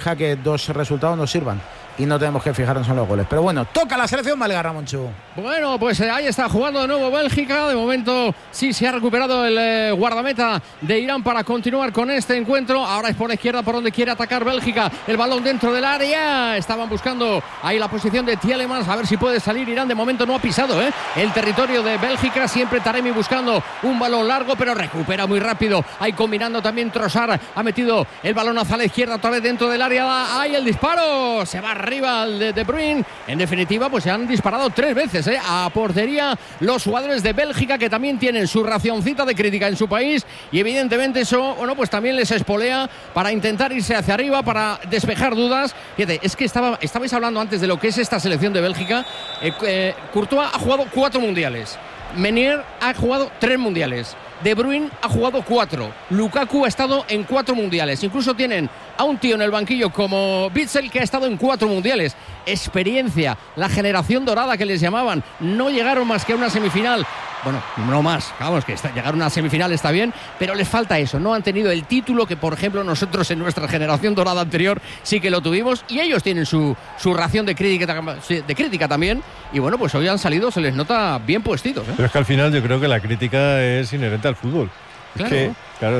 deja que 2 resultados nos sirvan y no tenemos que fijarnos en los goles. Pero bueno, toca la selección belga, Ramonchu. Bueno, pues ahí está jugando de nuevo Bélgica. De momento sí se ha recuperado el guardameta de Irán para continuar con este encuentro. Ahora es por la izquierda por donde quiere atacar Bélgica. El balón dentro del área. Estaban buscando ahí la posición de Tielemans, a ver si puede salir. Irán de momento no ha pisado el territorio de Bélgica. Siempre Taremi buscando un balón largo, pero recupera muy rápido. Ahí combinando también Trossard. Ha metido el balón hacia la izquierda, otra vez dentro del área. Ahí el disparo. Se va arriba el de Bruyne. En definitiva, pues se han disparado 3 veces a portería los jugadores de Bélgica, que también tienen su racioncita de crítica en su país, y evidentemente eso, bueno, pues también les espolea para intentar irse hacia arriba, para despejar dudas. Fíjate, es que estabais hablando antes de lo que es esta selección de Bélgica. Courtois ha jugado 4 mundiales. Meunier ha jugado 3 mundiales. De Bruyne ha jugado 4. Lukaku ha estado en 4 mundiales. Incluso tienen a un tío en el banquillo como Witsel, que ha estado en 4 mundiales. Experiencia, la generación dorada que les llamaban. No llegaron más que a una semifinal. Bueno, no más, vamos, que llegar a una semifinal está bien, pero les falta eso. No han tenido el título que, por ejemplo, nosotros en nuestra generación dorada anterior sí que lo tuvimos, y ellos tienen su ración de crítica también. Y bueno, pues hoy han salido, se les nota bien puestitos. Pero es que al final yo creo que la crítica es inherente al fútbol. Claro. Claro,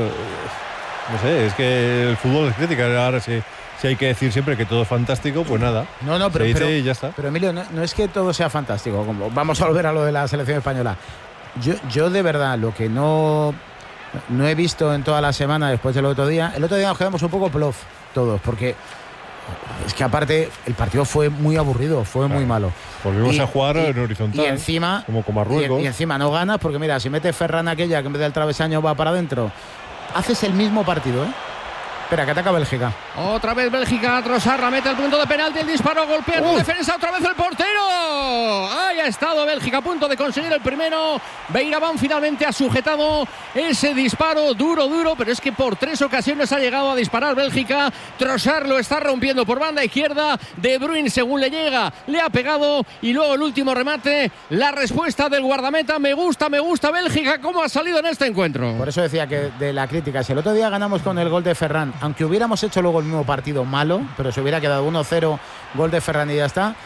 no sé, es que el fútbol es crítica. Ahora sí. Si hay que decir siempre que todo es fantástico, pues nada. No, pero, se dice y ya está. Pero Emilio, no es que todo sea fantástico. Como vamos a volver a lo de la selección española. Yo de verdad, lo que no he visto en toda la semana después del otro día, el otro día nos quedamos un poco plof todos, porque es que aparte el partido fue muy aburrido, fue muy malo. Volvimos a jugar en horizontal, y encima, como con Marruecos. Y encima no ganas, porque mira, si metes Ferran aquella que en vez del travesaño va para adentro, haces el mismo partido, Espera, que ataca Bélgica. Otra vez Bélgica, Trossard mete el punto de penalti, el disparo, golpea en defensa, otra vez el portero. Ahí ha estado Bélgica a punto de conseguir el primero. Beiraban finalmente ha sujetado ese disparo duro, pero es que por 3 ocasiones ha llegado a disparar Bélgica. Trossard lo está rompiendo por banda izquierda. De Bruyne, según le llega, le ha pegado, y luego el último remate, la respuesta del guardameta. Me gusta Bélgica cómo ha salido en este encuentro. Por eso decía que de la crítica, si el otro día ganamos con el gol de Ferran, aunque hubiéramos hecho luego el mismo partido malo, pero se hubiera quedado 1-0, gol de Ferran y ya está,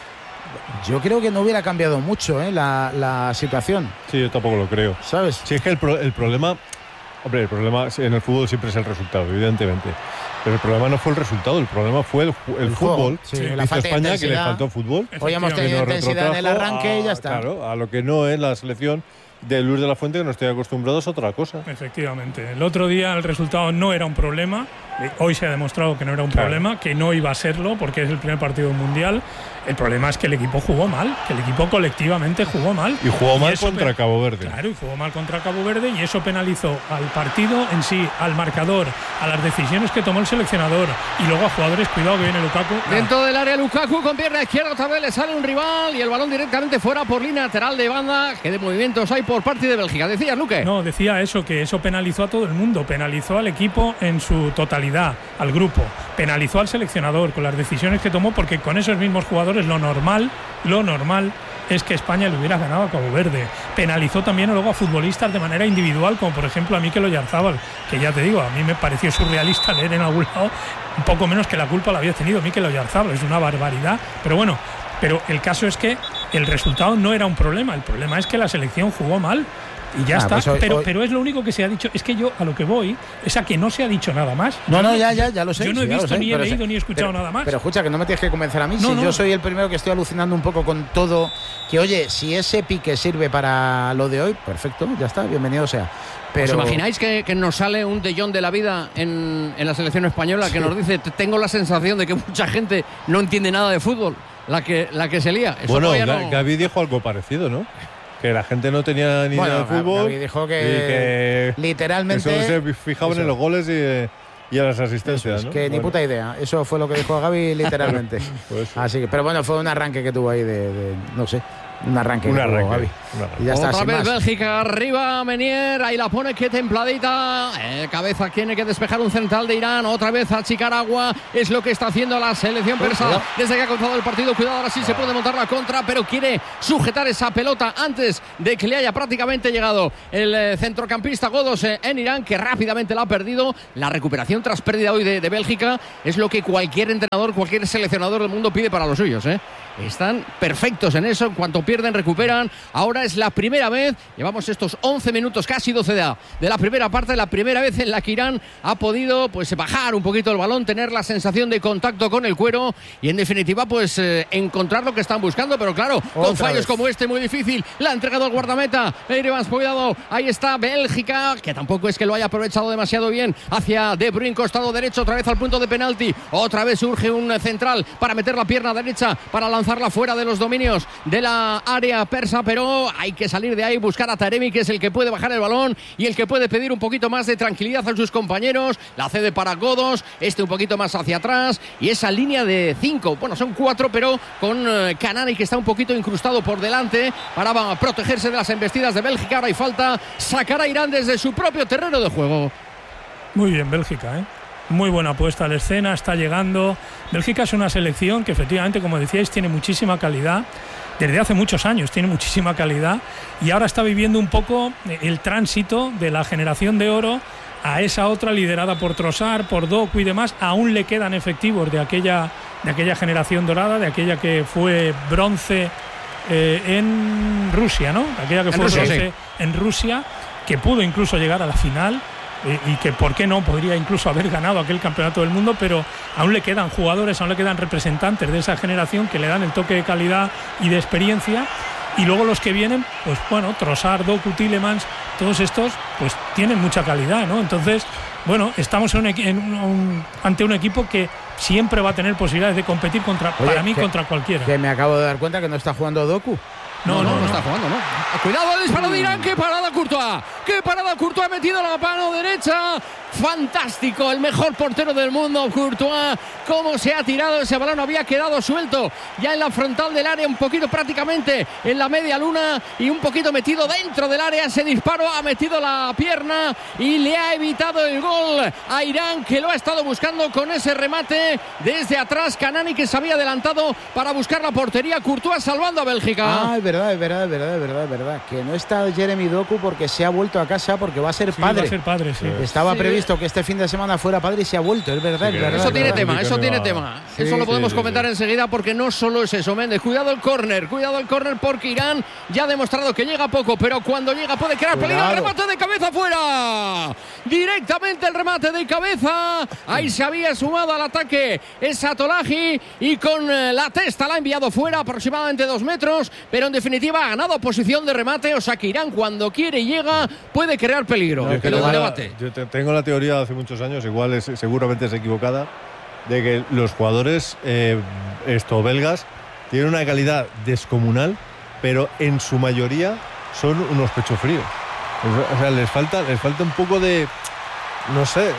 yo creo que no hubiera cambiado mucho la situación. Sí, yo tampoco lo creo. ¿Sabes? Sí, es que el problema, hombre, el problema en el fútbol siempre es el resultado, evidentemente. Pero el problema no fue el resultado, el problema fue el fútbol. Sí, la falta de España, que le faltó fútbol. Hoy hemos tenido intensidad en el arranque y ya está. Claro, a lo que no es la selección de Luis de la Fuente, que no estoy acostumbrado, es otra cosa. Efectivamente. El otro día el resultado no era un problema. Hoy se ha demostrado que no era un problema, que no iba a serlo, porque es el primer partido mundial. El problema es que el equipo jugó mal, que el equipo colectivamente jugó mal. Y jugó mal contra Cabo Verde. Claro, y jugó mal contra Cabo Verde, y eso penalizó al partido en sí, al marcador, a las decisiones que tomó el seleccionador, y luego a jugadores. Cuidado que viene Lukaku. Dentro del área Lukaku con pierna izquierda, otra vez le sale un rival y el balón directamente fuera por línea lateral de banda. ¿Qué de movimientos hay por parte de Bélgica? ¿Decías, Luque? No, decía eso, que eso penalizó a todo el mundo, penalizó al equipo en su totalidad, al grupo, penalizó al seleccionador con las decisiones que tomó, porque con esos mismos jugadores lo normal es que España le hubiera ganado a Cabo Verde. Penalizó también luego a futbolistas de manera individual, como por ejemplo a Mikel Oyarzabal, que ya te digo, a mí me pareció surrealista leer en algún lado un poco menos que la culpa la había tenido Mikel Oyarzabal. Es una barbaridad, pero bueno, pero el caso es que el resultado no era un problema, el problema es que la selección jugó mal. Y ya está, pues pero es lo único que se ha dicho. Es que yo a lo que voy es a que no se ha dicho nada más. Ya lo sé. Yo no he visto, ni he leído, ni he escuchado nada más. Pero escucha, que no me tienes que convencer a mí. Yo soy el primero que estoy alucinando un poco con todo. Que oye, si ese pique sirve para lo de hoy, perfecto, ya está, bienvenido sea. Pero ¿os imagináis que nos sale un De Jong de la vida en la selección española, que nos dice, tengo la sensación de que mucha gente no entiende nada de fútbol, la que se lía? Eso bueno, Gavi dijo algo parecido, ¿no? Que la gente no tenía ni idea de fútbol. Gavi dijo que literalmente solo se fijaban en los goles y a las asistencias, ¿no? Que ni puta idea. Eso fue lo que dijo Gavi literalmente. Pues sí. Así que, pero bueno, fue un arranque que tuvo ahí de no sé. Un arranque. Gavi. Y ya está, otra vez más. Bélgica arriba, Menier, ahí la pone, que templadita. Cabeza tiene que despejar un central de Irán. Otra vez a achicar agua. Es lo que está haciendo la selección persa desde que ha comenzado el partido. Cuidado, ahora sí se puede montar la contra, pero quiere sujetar esa pelota antes de que le haya prácticamente llegado el centrocampista Godos en Irán, que rápidamente la ha perdido. La recuperación tras pérdida hoy de Bélgica es lo que cualquier entrenador, cualquier seleccionador del mundo pide para los suyos. Están perfectos en eso. En cuanto pierden, recuperan. Ahora es la primera vez, llevamos estos 11 minutos, casi 12 de la primera parte, la primera vez en la que Irán ha podido pues bajar un poquito el balón, tener la sensación de contacto con el cuero y en definitiva pues encontrar lo que están buscando, pero claro, con fallos como este muy difícil. La ha entregado al guardameta Eirevans, cuidado, ahí está Bélgica, que tampoco es que lo haya aprovechado demasiado bien, hacia De Bruyne, costado derecho, otra vez al punto de penalti, otra vez surge un central para meter la pierna derecha, para lanzarla fuera de los dominios de la área persa, pero hay que salir de ahí, buscar a Taremi, que es el que puede bajar el balón y el que puede pedir un poquito más de tranquilidad a sus compañeros. La cede para Godos, un poquito más hacia atrás, y esa línea de 5, bueno, son 4, pero con Kanani, que está un poquito incrustado por delante para protegerse de las embestidas de Bélgica. Ahora hay falta, sacar a Irán desde su propio terreno de juego. Muy bien Bélgica, muy buena puesta a la escena, está llegando. Bélgica es una selección que efectivamente, como decíais, tiene muchísima calidad. Desde hace muchos años tiene muchísima calidad y ahora está viviendo un poco el tránsito de la generación de oro a esa otra liderada por Trossard, por Doku y demás. Aún le quedan efectivos de aquella generación dorada, de aquella que fue bronce en Rusia, ¿no? Aquella que fue bronce en Rusia, que pudo incluso llegar a la final. Y que por qué no podría incluso haber ganado aquel campeonato del mundo, pero aún le quedan jugadores, aún le quedan representantes de esa generación que le dan el toque de calidad y de experiencia. Y luego los que vienen, pues bueno, Trossard, Doku, Tielemans, todos estos pues tienen mucha calidad, ¿no? Entonces, bueno, estamos ante un equipo que siempre va a tener posibilidades de competir contra cualquiera. Que me acabo de dar cuenta que no está jugando Doku. No está jugando, ¿no? Cuidado, el disparo de Irán. ¡Qué parada Courtois! ¡Qué parada Courtois! Ha metido la mano derecha. Fantástico, el mejor portero del mundo, Courtois. Cómo se ha tirado ese balón, había quedado suelto ya en la frontal del área, un poquito prácticamente en la media luna y un poquito metido dentro del área. Ese disparo ha metido la pierna y le ha evitado el gol a Irán, que lo ha estado buscando con ese remate desde atrás. Kanani, que se había adelantado para buscar la portería. Courtois salvando a Bélgica. Es verdad. Que no está Jeremy Doku porque se ha vuelto a casa, porque va a ser padre. Va a ser padre, sí. Estaba previsto que este fin de semana fuera padre y se ha vuelto, es verdad. Eso tiene tema. Eso lo podemos comentar enseguida, porque no solo es eso, Méndez. Cuidado el córner, porque Irán ya ha demostrado que llega poco, pero cuando llega puede crear peligro. El remate de cabeza fuera. Directamente el remate de cabeza. Ahí se había sumado al ataque esa Tolaji y con la testa la ha enviado fuera, aproximadamente 2 metros, pero en definitiva ha ganado posición de remate. O sea que Irán, cuando quiere y llega, puede crear peligro. Yo tengo la teoría de hace muchos años, igual seguramente es equivocada, de que los jugadores belgas tienen una calidad descomunal, pero en su mayoría son unos pechofríos. O sea, les falta un poco de, no sé,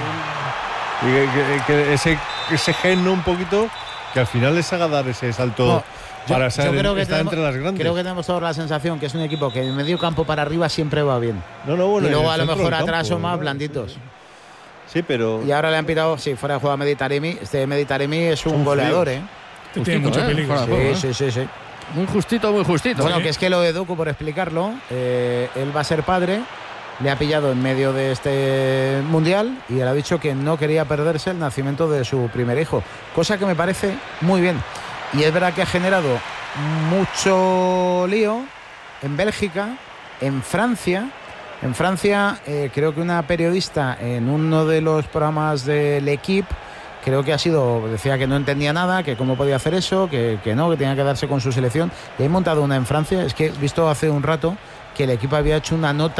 que ese gen, ¿no? Un poquito, que al final les haga dar ese salto. Para estar entre las grandes. Creo que tenemos toda la sensación que es un equipo que en medio campo para arriba siempre va bien. Bueno, y luego a lo mejor atrás son más blanditos. Sí, pero... Y ahora le han pitado, fuera de juego a Mehdi Taremi. Este Mehdi Taremi es un goleador, Tiene mucho peligro. Sí. Muy justito. Bueno, que es que lo de Doku, por explicarlo, él va a ser padre, le ha pillado en medio de este mundial y él ha dicho que no quería perderse el nacimiento de su primer hijo. Cosa que me parece muy bien. Y es verdad que ha generado mucho lío en Bélgica, en Francia. En Francia, creo que una periodista en uno de los programas de L'Equipe, creo que decía que no entendía nada, que cómo podía hacer eso, que no, que tenía que quedarse con su selección. Y he montado una en Francia. Es que he visto hace un rato que el equipo había hecho una nota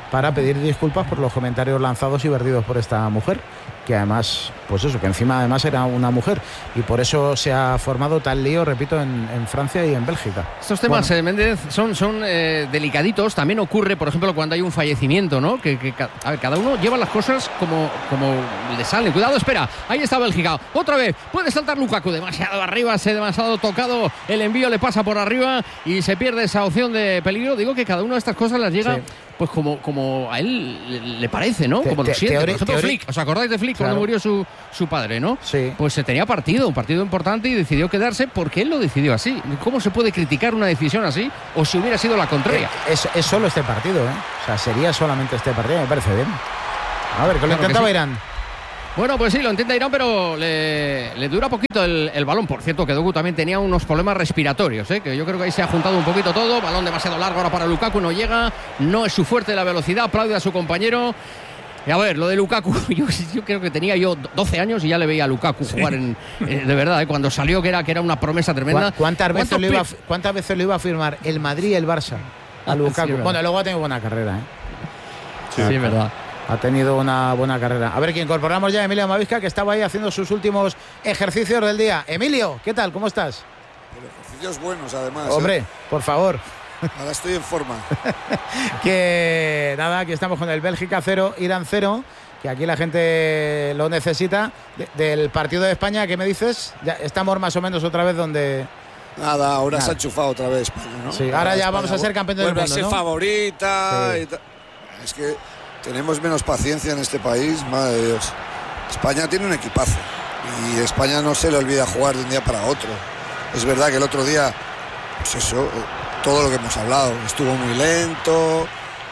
para pedir disculpas por los comentarios lanzados y vertidos por esta mujer, que además, pues eso, que encima además era una mujer, y por eso se ha formado tal lío, repito, en Francia y en Bélgica. Estos temas, Méndez, son delicaditos. También ocurre, por ejemplo, cuando hay un fallecimiento, ¿no? A ver, cada uno lleva las cosas como le salen. Cuidado, espera, ahí está Bélgica, otra vez, puede saltar Lukaku, demasiado arriba, demasiado tocado, el envío le pasa por arriba y se pierde esa opción de peligro. Digo que cada una de estas cosas las llega, sí, pues como a él le parece, ¿no? Como lo siente. Por ejemplo, Flick, ¿os acordáis de Flick, claro, cuando murió su padre, ¿no? Sí. Pues se tenía un partido importante, y decidió quedarse porque él lo decidió así. ¿Cómo se puede criticar una decisión así? O si hubiera sido la contraria. Es solo este partido, ¿eh? O sea, sería solamente este partido, me parece bien. A ver, que lo intentaba Irán. Bueno, pues sí, lo intenta Irán, pero le dura poquito el balón. Por cierto, que Doku también tenía unos problemas respiratorios, que yo creo que ahí se ha juntado un poquito todo. Balón demasiado largo ahora para Lukaku, no llega, no es su fuerte la velocidad, aplaude a su compañero. Y a ver, lo de Lukaku, yo creo que tenía 12 años y ya le veía a Lukaku jugar de verdad, cuando salió que era una promesa tremenda. ¿Cuántas veces lo iba a firmar el Madrid y el Barça a Lukaku? Sí, bueno, luego ha tenido buena carrera, Sí, es verdad. Ha tenido una buena carrera. A ver, que incorporamos ya a Emilio Amavisca, que estaba ahí haciendo sus últimos ejercicios del día. Emilio, ¿qué tal? ¿Cómo estás? Pero ejercicios buenos, además. Hombre, por favor. Ahora estoy en forma. Que nada, aquí estamos con el Bélgica 0, Irán 0, que aquí la gente lo necesita. Del partido de España, ¿qué me dices? Ya estamos más o menos otra vez donde... Nada, ahora se ha enchufado otra vez España, ¿no? Sí, ahora ya España vamos a ser campeones del mundo, vuelve a ser, ¿no?, favorita. Sí. Es que tenemos menos paciencia en este país, madre de Dios. España tiene un equipazo y España no se le olvida jugar de un día para otro. Es verdad que el otro día, pues eso, todo lo que hemos hablado, estuvo muy lento,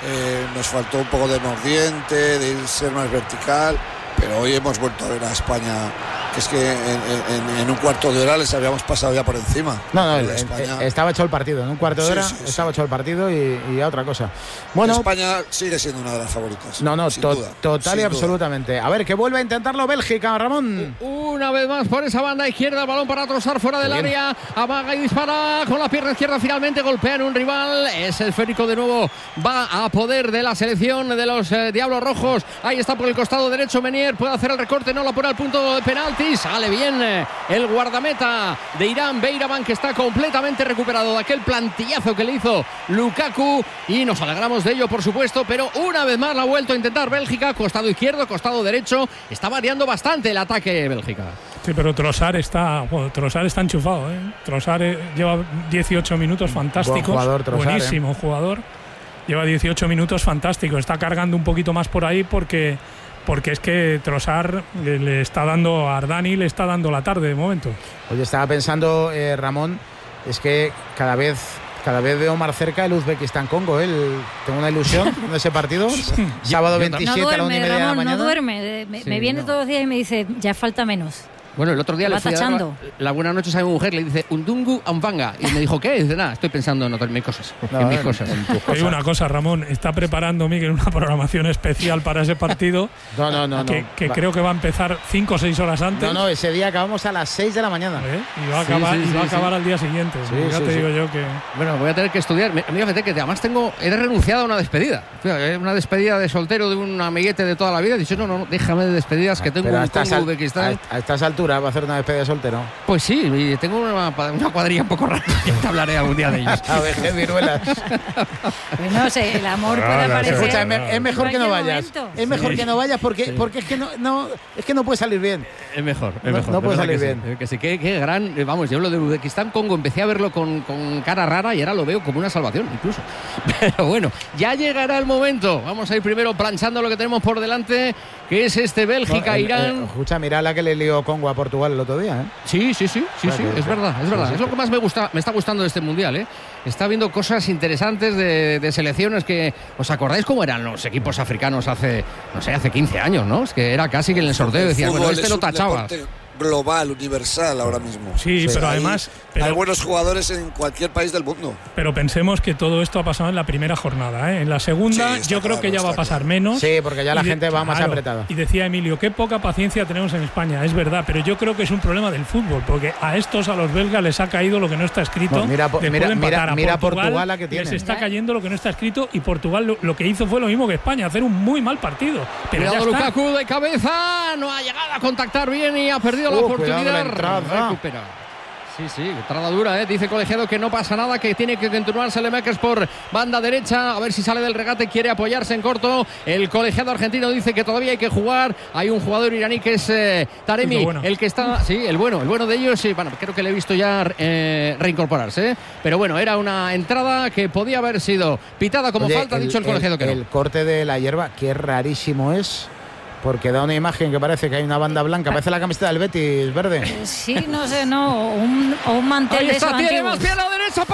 nos faltó un poco de mordiente, de ser más vertical, pero hoy hemos vuelto a ver a España, que es que en un cuarto de hora les habíamos pasado ya por encima. No, España... estaba hecho el partido, en un cuarto de hora estaba hecho el partido y a otra cosa. Bueno, España sigue siendo una de las favoritas. No, total y absolutamente. A ver, que vuelve a intentarlo Bélgica, Ramón. Una vez más por esa banda izquierda, el balón para Trossard fuera del área, amaga y dispara con la pierna izquierda, finalmente golpea en un rival, es el esférico de nuevo, va a poder de la selección de los Diablos Rojos. Ahí está por el costado derecho Menier, puede hacer el recorte, no la pone al punto de penalti, sale bien el guardameta de Irán, Beiraban, que está completamente recuperado de aquel plantillazo que le hizo Lukaku, y nos alegramos de ello, por supuesto, pero una vez más la ha vuelto a intentar Bélgica, costado izquierdo, costado derecho, está variando bastante el ataque Bélgica. Sí, pero Trossard está enchufado, Trossard lleva 18 minutos fantásticos. Buen jugador, Trossard, buenísimo jugador. Lleva 18 minutos fantásticos. Está cargando un poquito más por ahí porque es que Trossard le está dando a Ardani, le está dando la tarde de momento. Oye, estaba pensando, Ramón, es que cada vez veo más cerca el Uzbekistán-Congo. Tengo una ilusión en ese partido. Sábado 27 a la 1:30 de la mañana. No duerme. Me viene todos los días y me dice, ya falta menos. Bueno, el otro día le fui a dar la buena noche a mi mujer, le dice Undungu Amvanga, y me dijo, ¿qué? Y dice, nada, estoy pensando en mis cosas. En mis cosas. Hay una cosa, Ramón, está preparando Miguel una programación especial para ese partido. No. Que creo que va a empezar 5 o 6 horas antes. No, ese día acabamos a las 6 de la mañana. Y va a acabar al día siguiente. Ya te digo yo que... Bueno, voy a tener que estudiar. Mira, fíjate que además he renunciado a una despedida. Una despedida de soltero de un amiguete de toda la vida. He dicho, no, déjame de despedidas, que tengo un Congo Uzbekistán. A estas alturas va a hacer una despedida de soltero. Pues sí, y tengo una cuadrilla un poco rara. Ya te hablaré algún día de ellos. A ver, qué viruelas. Pues no sé, el amor puede aparecer. Escucha, es mejor que no vayas. Es mejor que no vayas porque es que no puede salir bien. Es mejor. No puede salir bien. Sí. Que sí, qué gran. Vamos, yo lo de Uzbekistán, Congo, empecé a verlo con cara rara y ahora lo veo como una salvación, incluso. Pero bueno, ya llegará el momento. Vamos a ir primero planchando lo que tenemos por delante, que es este Bélgica-Irán. Escucha, mira la que le lió Congo a Portugal el otro día, Sí, es verdad. Es lo que más me está gustando de este Mundial, Está viendo cosas interesantes de selecciones que... ¿Os acordáis cómo eran los equipos africanos hace 15 años, ¿no? Es que era casi que en el sorteo decían, bueno, lo tachabas. global, universal ahora mismo. Sí, pero además... Hay buenos jugadores en cualquier país del mundo. Pero pensemos que todo esto ha pasado en la primera jornada, ¿eh? En la segunda yo creo que ya va a pasar menos. Sí, porque ya la gente va más apretada. Y decía Emilio, qué poca paciencia tenemos en España. Es verdad, pero yo creo que es un problema del fútbol, porque a los belgas les ha caído lo que no está escrito. Pues mira Portugal la que tiene. Les está cayendo lo que no está escrito, y Portugal lo que hizo fue lo mismo que España, hacer un muy mal partido. Pero cuidado, Lukaku de cabeza, no ha llegado a contactar bien y ha perdido la oportunidad. Recupera. Sí, entrada dura, dice Colegiado que no pasa nada, que tiene que continuar Saelemaekers por banda derecha, a ver si sale del regate, quiere apoyarse en corto. El Colegiado argentino dice que todavía hay que jugar. Hay un jugador iraní que es Taremi, bueno. el que está, el bueno de ellos, sí, bueno, creo que le he visto ya reincorporarse, pero bueno, era una entrada que podía haber sido pitada como falta, ha dicho el Colegiado que no. El corte de la hierba, qué rarísimo es. Porque da una imagen que parece que hay una banda blanca. Parece la camiseta del Betis verde. Sí, no sé, no. O un mantel ahí de está, esos tiene antiguos. más pierna derecha,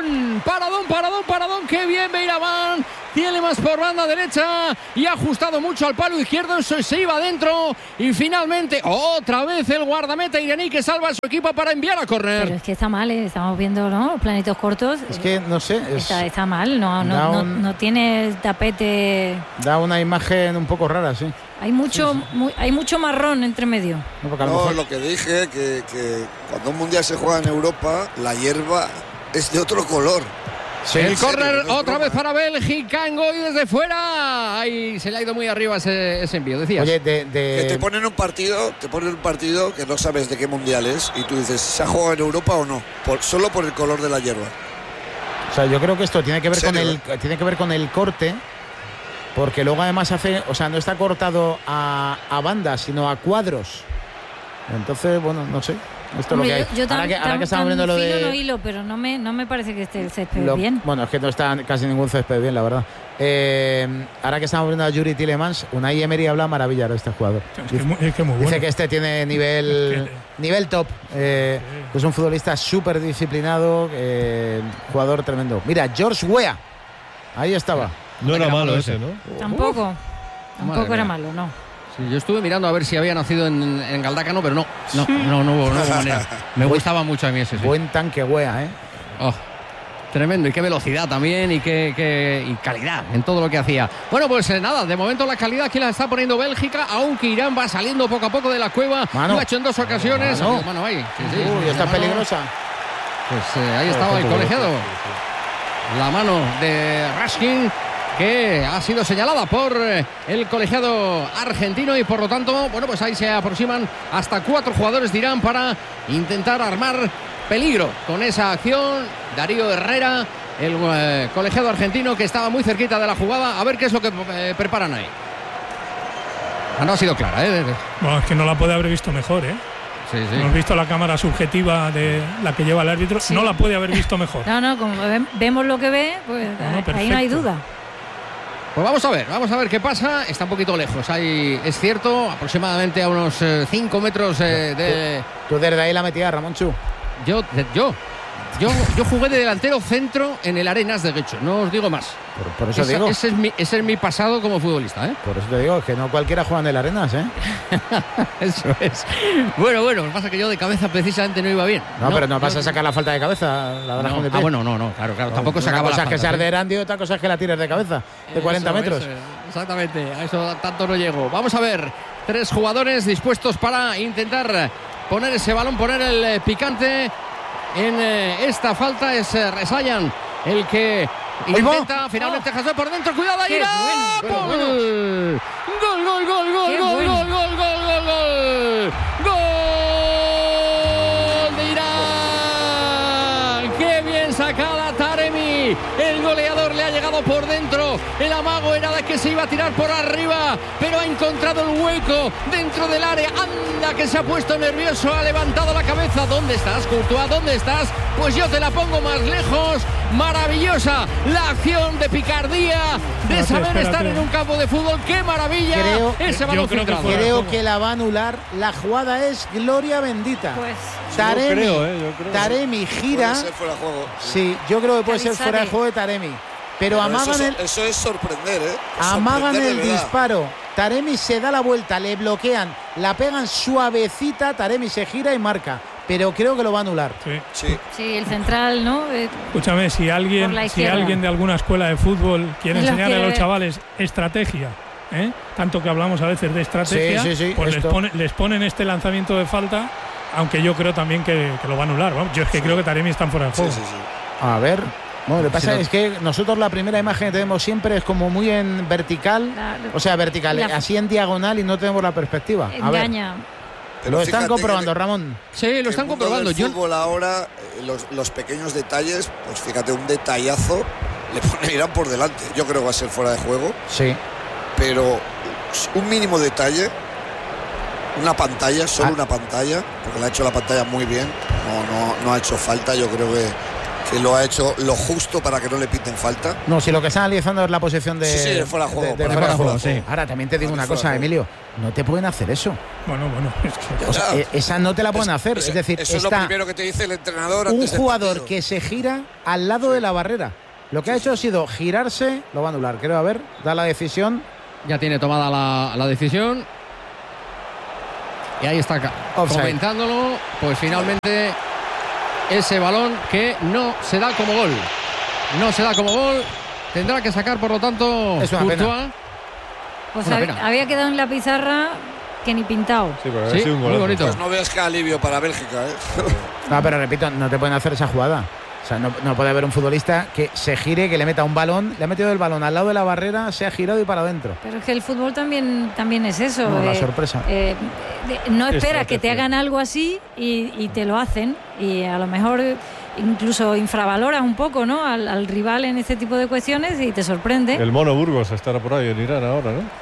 Paradón. Qué bien Beiraban. Tiene más por banda derecha y ha ajustado mucho al palo izquierdo. Eso se iba adentro. Y finalmente, otra vez el guardameta iraní que salva a su equipo para enviar a córner. Pero es que está mal, estamos viendo, ¿no? Los planitos cortos. Es que no sé. Está mal, no tiene tapete. Da una imagen un poco rara, sí. Hay mucho marrón entre medio. Lo que dije, que cuando un mundial se juega en Europa, la hierba es de otro color. Sí, el córner otra vez para Bélgica, Ngoy desde fuera. Ahí se le ha ido muy arriba ese envío, decías. Oye, que te ponen un partido que no sabes de qué mundial es y tú dices, ¿se ha jugado en Europa o no? Solo por el color de la hierba. O sea, yo creo que esto tiene que ver con el corte. Porque luego además no está cortado a bandas, sino a cuadros. Entonces, bueno, no sé. Esto Hombre, es lo que hay. Ahora que estamos viendo lo de... No hilo, pero no me parece que esté el césped bien. Bueno, es que no está casi ningún césped bien, la verdad. Ahora que estamos viendo a Yuri Tielemans, Unai Emery habla maravilla de este jugador. Es que muy bueno. Dice que este tiene nivel top. Que es un futbolista súper disciplinado, jugador tremendo. Mira, George Weah. Ahí estaba. No era malo ese, ¿no? Tampoco era malo, no. Sí, yo estuve mirando a ver si había nacido en Galdácano, pero no hubo manera. Me gustaba mucho a mí ese. Sí. Buen tanque Weah, Tremendo, y qué velocidad también, y qué calidad en todo lo que hacía. Bueno, pues nada, de momento la calidad aquí la está poniendo Bélgica, aunque Irán va saliendo poco a poco de la cueva. Lo ha hecho en 2 ocasiones. Mano ahí. Sí, está peligrosa. Pues ahí estaba el Colegiado. La mano de Raskin, que ha sido señalada por el Colegiado argentino, y por lo tanto, bueno, pues ahí se aproximan hasta 4 jugadores de Irán para intentar armar peligro con esa acción. Darío Herrera, el Colegiado argentino, que estaba muy cerquita de la jugada. A ver qué es lo que preparan ahí. No ha sido clara, Bueno, es que no la puede haber visto mejor, Sí. Hemos visto la cámara subjetiva de la que lleva el árbitro. Sí. No la puede haber visto mejor. No, como vemos lo que ve, pues ahí no hay duda. Pues vamos a ver qué pasa. Está un poquito lejos, ahí es cierto, aproximadamente a unos 5 metros de... Tú desde ahí la metías, Ramonchu. Yo jugué de delantero centro en el Arenas de Guecho, no os digo más. Por eso digo. Ese es mi pasado como futbolista, Por eso te digo, que no cualquiera juega en el Arenas, Eso es. Bueno, lo que pasa es que yo de cabeza precisamente no iba bien. No, pero no vas a sacar la falta de cabeza. Claro, tampoco se acaba la falta. Una cosa es que seas de Erandi y otra cosa es que la tires de cabeza, de 40 metros. Exactamente, a eso tanto no llego. Vamos a ver, 3 jugadores dispuestos para intentar poner ese balón, poner el picante en esta falta. Es Resayan el que intenta finalmente José por dentro. Cuidado ahí. Gol de Irán. Qué bien sacada Taremi. El goleador le ha llegado por dentro. El amago era de que se iba a tirar por arriba, pero ha encontrado el hueco dentro del área. Anda, que se ha puesto nervioso, ha levantado la cabeza. ¿Dónde estás, Courtois? ¿Dónde estás? Pues yo te la pongo más lejos. Maravillosa la acción de picardía, de saber estar en un campo de fútbol. ¡Qué maravilla! Ese balón filtrado. Creo que la va a anular. La jugada es gloria bendita. Pues Taremi gira. Puede ser fuera de juego. Sí, yo creo que puede ser fuera de juego de Taremi. pero amagan eso es sorprender, ¿eh? Amagan sorprender el disparo. Taremi se da la vuelta, le bloquean, la pegan suavecita, Taremi se gira y marca. Pero creo que lo va a anular. Sí, el central, ¿no? Escúchame, si alguien de alguna escuela de fútbol quiere enseñar a los chavales estrategia, tanto que hablamos a veces de estrategia, pues les ponen este lanzamiento de falta, aunque yo creo también que lo va a anular. Vamos, yo es que creo que Taremi está fuera de juego. A ver. Bueno, lo que pasa es que nosotros la primera imagen que tenemos siempre es como muy en vertical, así en diagonal y no tenemos la perspectiva. Engaña. Pero lo están comprobando, Ramón. Sí, lo están comprobando. El fútbol ahora, los pequeños detalles, pues fíjate, un detallazo le pone Irán por delante. Yo creo que va a ser fuera de juego. Sí. Pero un mínimo detalle, una pantalla, solo una pantalla, porque le ha hecho la pantalla muy bien. No ha hecho falta, yo creo que lo ha hecho lo justo para que no le piten falta. No, si lo que están analizando es la posición de fuera de juego. De fuera de juego, sí. Ahora también te digo una cosa, Emilio, no te pueden hacer eso. Bueno, es que esa no te la pueden hacer. Es decir, eso es lo primero que te dice el entrenador. Un jugador que se gira al lado de la barrera. Lo que ha hecho ha sido girarse, lo va a anular. Creo, a ver, da la decisión. Ya tiene tomada la decisión. Y ahí está comentándolo. Pues finalmente ese balón que no se da como gol. No se da como gol. Tendrá que sacar, por lo tanto, Courtois. Pues había quedado en la pizarra que ni pintado. Sí, pero ha sido un gol muy bonito. Pues no veas qué alivio para Bélgica, ¿eh? No, pero repito, no te pueden hacer esa jugada. O sea, no puede haber un futbolista que se gire, que le meta un balón, le ha metido el balón al lado de la barrera, se ha girado y para adentro. Pero es que el fútbol también es eso. La sorpresa. No esperas que te hagan algo así y te lo hacen. Y a lo mejor incluso infravaloras un poco, ¿no? al rival en este tipo de cuestiones y te sorprende. El Mono Burgos estará por ahí en Irán ahora, ¿no?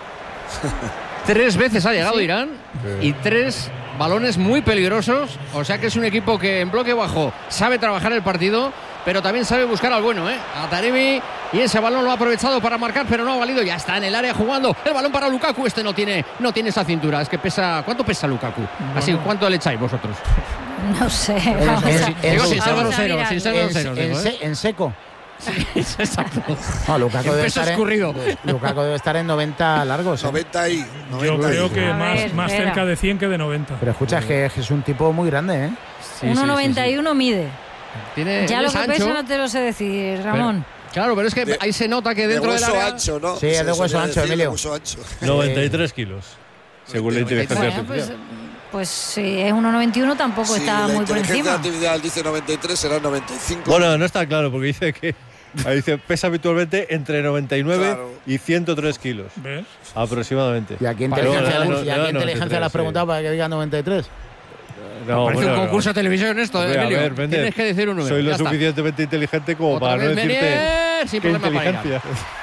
3 veces ha llegado Irán y 3 balones muy peligrosos. O sea que es un equipo que en bloque bajo sabe trabajar el partido, pero también sabe buscar al bueno, a Taremi. Y ese balón lo ha aprovechado para marcar, pero no ha valido. Ya está en el área jugando. El balón para Lukaku. Este no tiene esa cintura. Es que pesa. ¿Cuánto pesa Lukaku? Bueno. Así, ¿cuánto le echáis vosotros? No sé. Sin ser groseros. En seco. Sí, exacto. No, Lukaku debe estar en 90 largos. 90 y. Yo creo que más cerca de 100 que de 90. Pero escucha, es un tipo muy grande, ¿eh? 1,91 mide. Ya lo que ancho, pesa no te lo sé decir, Ramón. Claro, pero es que ahí se nota que dentro de del área... ancho, ¿no? Sí, es de hueso ancho, Emilio. 93 kilos, según la inteligencia artificial. Pues si es 1,91 tampoco está muy por encima. La artificial dice 93, será 95. Bueno, no está claro, porque dice que pesa habitualmente entre 99 y 103 kilos. ¿Ves? Aproximadamente. ¿Y a qué inteligencia le has preguntado para que diga 93? No, parece un concurso de televisión esto, Emilio. Ver, tienes que decir un número. Soy lo suficientemente inteligente como para no decirte sin qué inteligencia.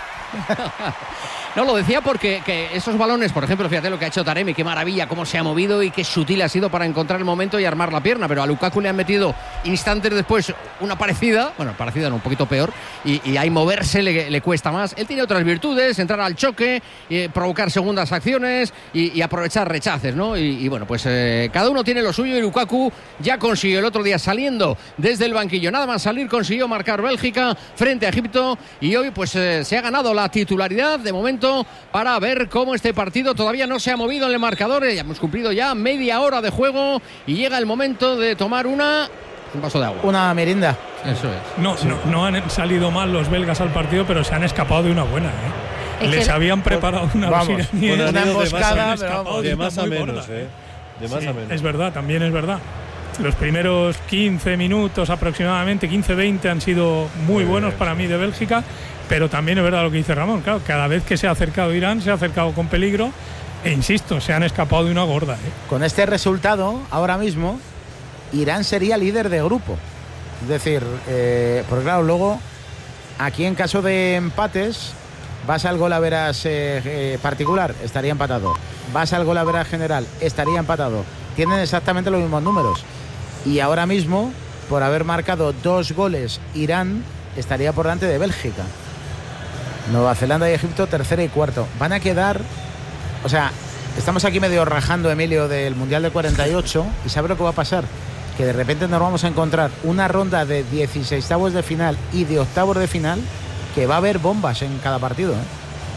No, lo decía porque esos balones, por ejemplo, fíjate lo que ha hecho Taremi, qué maravilla, cómo se ha movido y qué sutil ha sido para encontrar el momento y armar la pierna, pero a Lukaku le han metido instantes después una parecida, no, un poquito peor, y ahí moverse le cuesta más. Él tiene otras virtudes, entrar al choque, provocar segundas acciones y aprovechar rechaces, ¿no? Y bueno, pues cada uno tiene lo suyo y Lukaku ya consiguió el otro día saliendo desde el banquillo, nada más salir consiguió marcar Bélgica frente a Egipto y hoy pues se ha ganado la titularidad de momento para ver cómo este partido todavía no se ha movido en el marcador. Ya hemos cumplido ya media hora de juego y llega el momento de tomar un vaso de agua. Una merienda. Eso es. No han salido mal los belgas al partido, pero se han escapado de una buena. Les habían preparado una emboscada, de más a menos. De más a menos. Es verdad, también es verdad. Los primeros 15 minutos aproximadamente, 15-20 han sido muy buenos para mí de Bélgica, pero también es verdad lo que dice Ramón. Claro, cada vez que se ha acercado Irán, se ha acercado con peligro e insisto, se han escapado de una gorda. Con este resultado, ahora mismo, Irán sería líder de grupo. Es decir, porque claro, luego, aquí en caso de empates, vas al golaveras particular, estaría empatado. Vas al golaveras general, estaría empatado. Tienen exactamente los mismos números. Y ahora mismo, por haber marcado 2 goles, Irán estaría por delante de Bélgica. Nueva Zelanda y Egipto, tercero y cuarto. Van a quedar... O sea, estamos aquí medio rajando, Emilio, del Mundial de 48. ¿Y sabe lo que va a pasar? Que de repente nos vamos a encontrar una ronda de 16avos de final y de octavos de final que va a haber bombas en cada partido, ¿eh?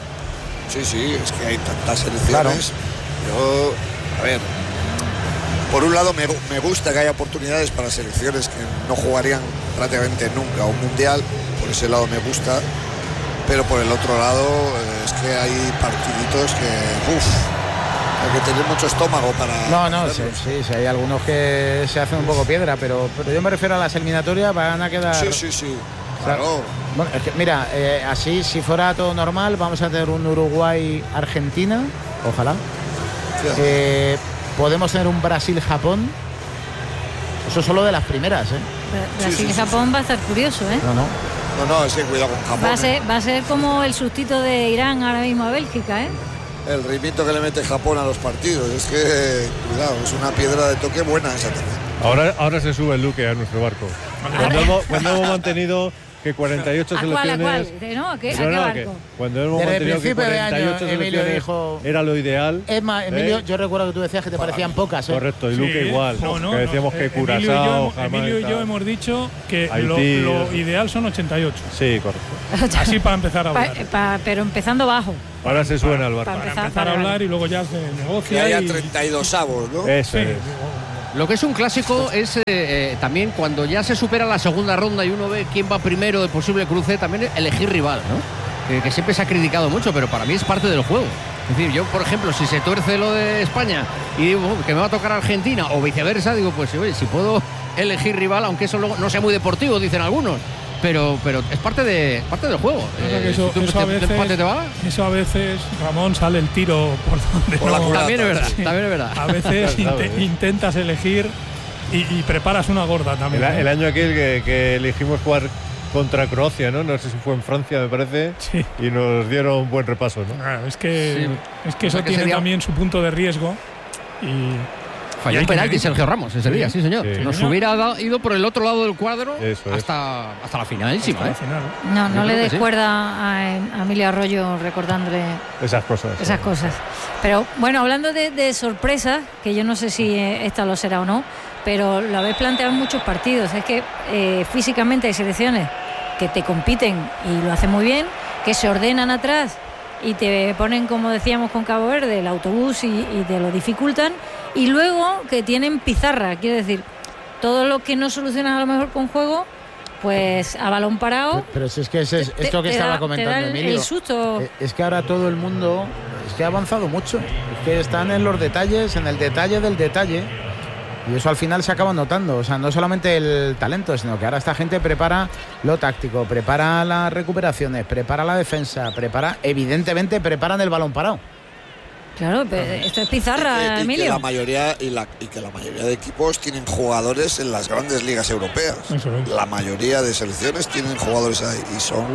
Sí, es que hay tantas selecciones. Claro. Yo, a ver, por un lado me gusta que haya oportunidades para selecciones que no jugarían prácticamente nunca un mundial, por ese lado me gusta, pero por el otro lado es que hay partiditos que hay que tener mucho estómago para... No, sí, hay algunos que se hacen un poco piedra, pero yo me refiero a las eliminatorias, van a quedar... Sí, claro. Bueno, es que, mira, así, si fuera todo normal, vamos a tener un Uruguay-Argentina, ojalá. Podemos tener un Brasil-Japón. Eso solo de las primeras, ¿eh? Brasil-Japón va a estar curioso, ¿eh? No, es que cuidado con Japón. Va a ser como el sustito de Irán ahora mismo a Bélgica, ¿eh? El ritmito que le mete Japón a los partidos. Es que, cuidado, es una piedra de toque buena esa también. Ahora se sube el Luque a nuestro barco. Cuando hemos mantenido que 48 selecciones... ¿A qué barco? Cuando hemos mantenido que 48 selecciones dijo, era lo ideal. Es más, Emilio, yo recuerdo que tú decías que te parecían pocas, ¿eh? Correcto, y Luque igual. Que decíamos que Curazao, Emilio y yo hemos dicho que Haití, lo ideal son 88. Sí, correcto. Así para empezar a hablar. Pero empezando bajo. Ahora se suben al barco. Para empezar a hablar y luego ya se negocia. Que haya 32avos, ¿no? Eso es. Lo que es un clásico es también cuando ya se supera la segunda ronda y uno ve quién va primero de posible cruce, también elegir rival, ¿no? Que siempre se ha criticado mucho, pero para mí es parte del juego. Es decir, yo, por ejemplo, si se tuerce lo de España y digo que me va a tocar Argentina o viceversa, digo, pues oye, si puedo elegir rival, aunque eso luego no sea muy deportivo, dicen algunos. Pero es parte del juego. Eso a veces, Ramón, sale el tiro por donde no. También es verdad. A veces intentas elegir y preparas una gorda también. El año aquel que elegimos jugar contra Croacia, ¿no? No sé si fue en Francia, me parece. Sí. Y nos dieron un buen repaso, ¿no? Claro, es que eso tiene también su punto de riesgo. Falló un penalti Sergio Ramos ese día, sí señor. Sí. Nos hubiera ido por el otro lado del cuadro hasta la finalísima. No le des cuerda a Emilio Arroyo recordándole esas cosas. Pero bueno, hablando de sorpresas, que yo no sé si esta lo será o no, pero lo habéis planteado en muchos partidos. Es que físicamente hay selecciones que te compiten y lo hacen muy bien, que se ordenan atrás y te ponen, como decíamos con Cabo Verde, el autobús y te lo dificultan, y luego que tienen pizarra, quiere decir, todo lo que no solucionas a lo mejor con juego, pues a balón parado. Pero si es que esto que estaba comentando Emilio, el susto. Es que ahora todo el mundo ha avanzado mucho, es que están en los detalles, en el detalle del detalle. Y eso al final se acaba notando, o sea, no solamente el talento, sino que ahora esta gente prepara lo táctico, prepara las recuperaciones, prepara la defensa, evidentemente preparan el balón parado. Claro, pero esto es pizarra, Emilio. Que la mayoría de equipos tienen jugadores en las grandes ligas europeas. La mayoría de selecciones tienen jugadores ahí y son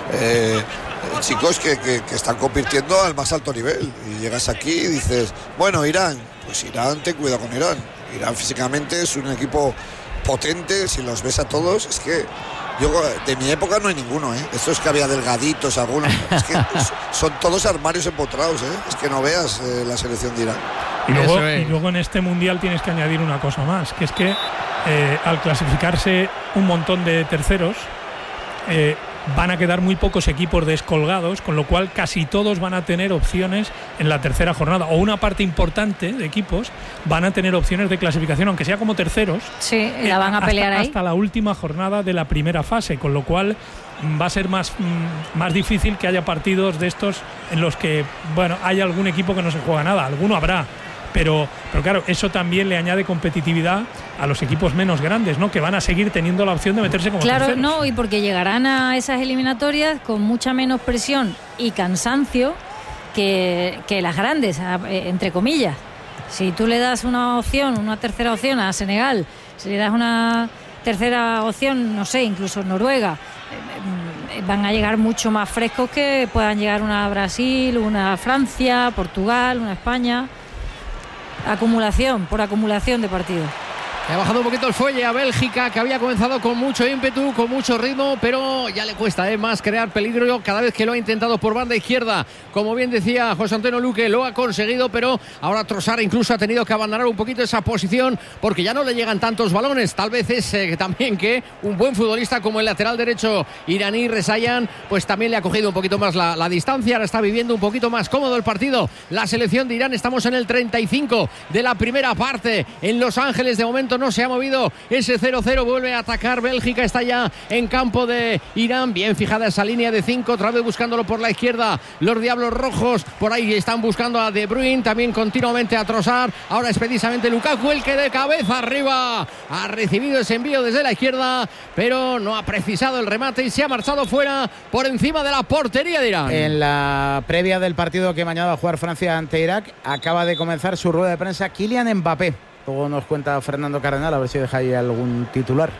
chicos que están compitiendo al más alto nivel. Y llegas aquí y dices, bueno, Irán, pues Irán, ten cuidado con Irán. Irán físicamente es un equipo potente, si los ves a todos, es que yo de mi época no hay ninguno, estos que había delgaditos algunos, es que son todos armarios empotrados, es que no veas la selección de Irán. Y luego en este mundial tienes que añadir una cosa más, que es que al clasificarse un montón de terceros, van a quedar muy pocos equipos descolgados, con lo cual casi todos van a tener opciones en la tercera jornada, o una parte importante de equipos van a tener opciones de clasificación, aunque sea como terceros. Sí, la van a pelear ahí hasta la última jornada de la primera fase, con lo cual va a ser más difícil que haya partidos de estos en los que, bueno, hay algún equipo que no se juega nada, alguno habrá. Pero claro, eso también le añade competitividad a los equipos menos grandes, ¿no? Que van a seguir teniendo la opción de meterse como terceros. Claro, no, y porque llegarán a esas eliminatorias con mucha menos presión y cansancio que las grandes, entre comillas. Si tú le das una tercera opción a Senegal, si le das una tercera opción, no sé, incluso Noruega, van a llegar mucho más frescos que puedan llegar una Brasil, una Francia, Portugal, una España. Acumulación de partidos. Ha bajado un poquito el fuelle a Bélgica, que había comenzado con mucho ímpetu, con mucho ritmo, pero ya le cuesta más crear peligro cada vez que lo ha intentado por banda izquierda. Como bien decía José Antonio Luque, lo ha conseguido, pero ahora Trossard incluso ha tenido que abandonar un poquito esa posición porque ya no le llegan tantos balones. Tal vez es también que un buen futbolista como el lateral derecho iraní, Rezayan, pues también le ha cogido un poquito más la distancia. Ahora está viviendo un poquito más cómodo el partido la selección de Irán. Estamos en el 35 de la primera parte en Los Ángeles. De momento no se ha movido ese 0-0, vuelve a atacar Bélgica, está ya en campo de Irán, bien fijada esa línea de 5, otra vez buscándolo por la izquierda, los Diablos Rojos, por ahí están buscando a De Bruyne, también continuamente a Trossard, ahora es precisamente Lukaku el que de cabeza arriba ha recibido ese envío desde la izquierda, pero no ha precisado el remate y se ha marchado fuera por encima de la portería de Irán. En la previa del partido que mañana va a jugar Francia ante Irak, acaba de comenzar su rueda de prensa Kylian Mbappé. Luego nos cuenta Fernando Cardenal, a ver si deja ahí algún titular.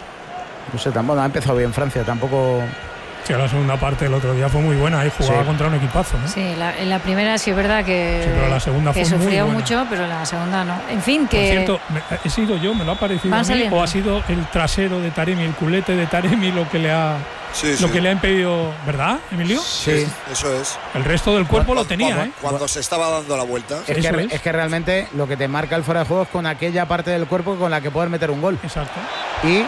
No sé, tampoco ha empezado bien Francia, tampoco. Sí, la segunda parte del otro día fue muy buena, ahí jugaba contra un equipazo, ¿no? Sí, en la primera sí es verdad que, sí, pero la segunda que fue sufrió muy mucho, pero la segunda no. En fin, que. Por cierto, ¿he sido yo? ¿Me lo ha parecido a mí? ¿O ha sido el trasero de Taremi, el culete de Taremi lo que le ha. Que le ha impedido, ¿verdad, Emilio? Sí, eso es. El resto del cuerpo lo tenía, cuando se estaba dando la vuelta. Es que realmente lo que te marca el fuera de juego es con aquella parte del cuerpo con la que poder meter un gol. Exacto. Y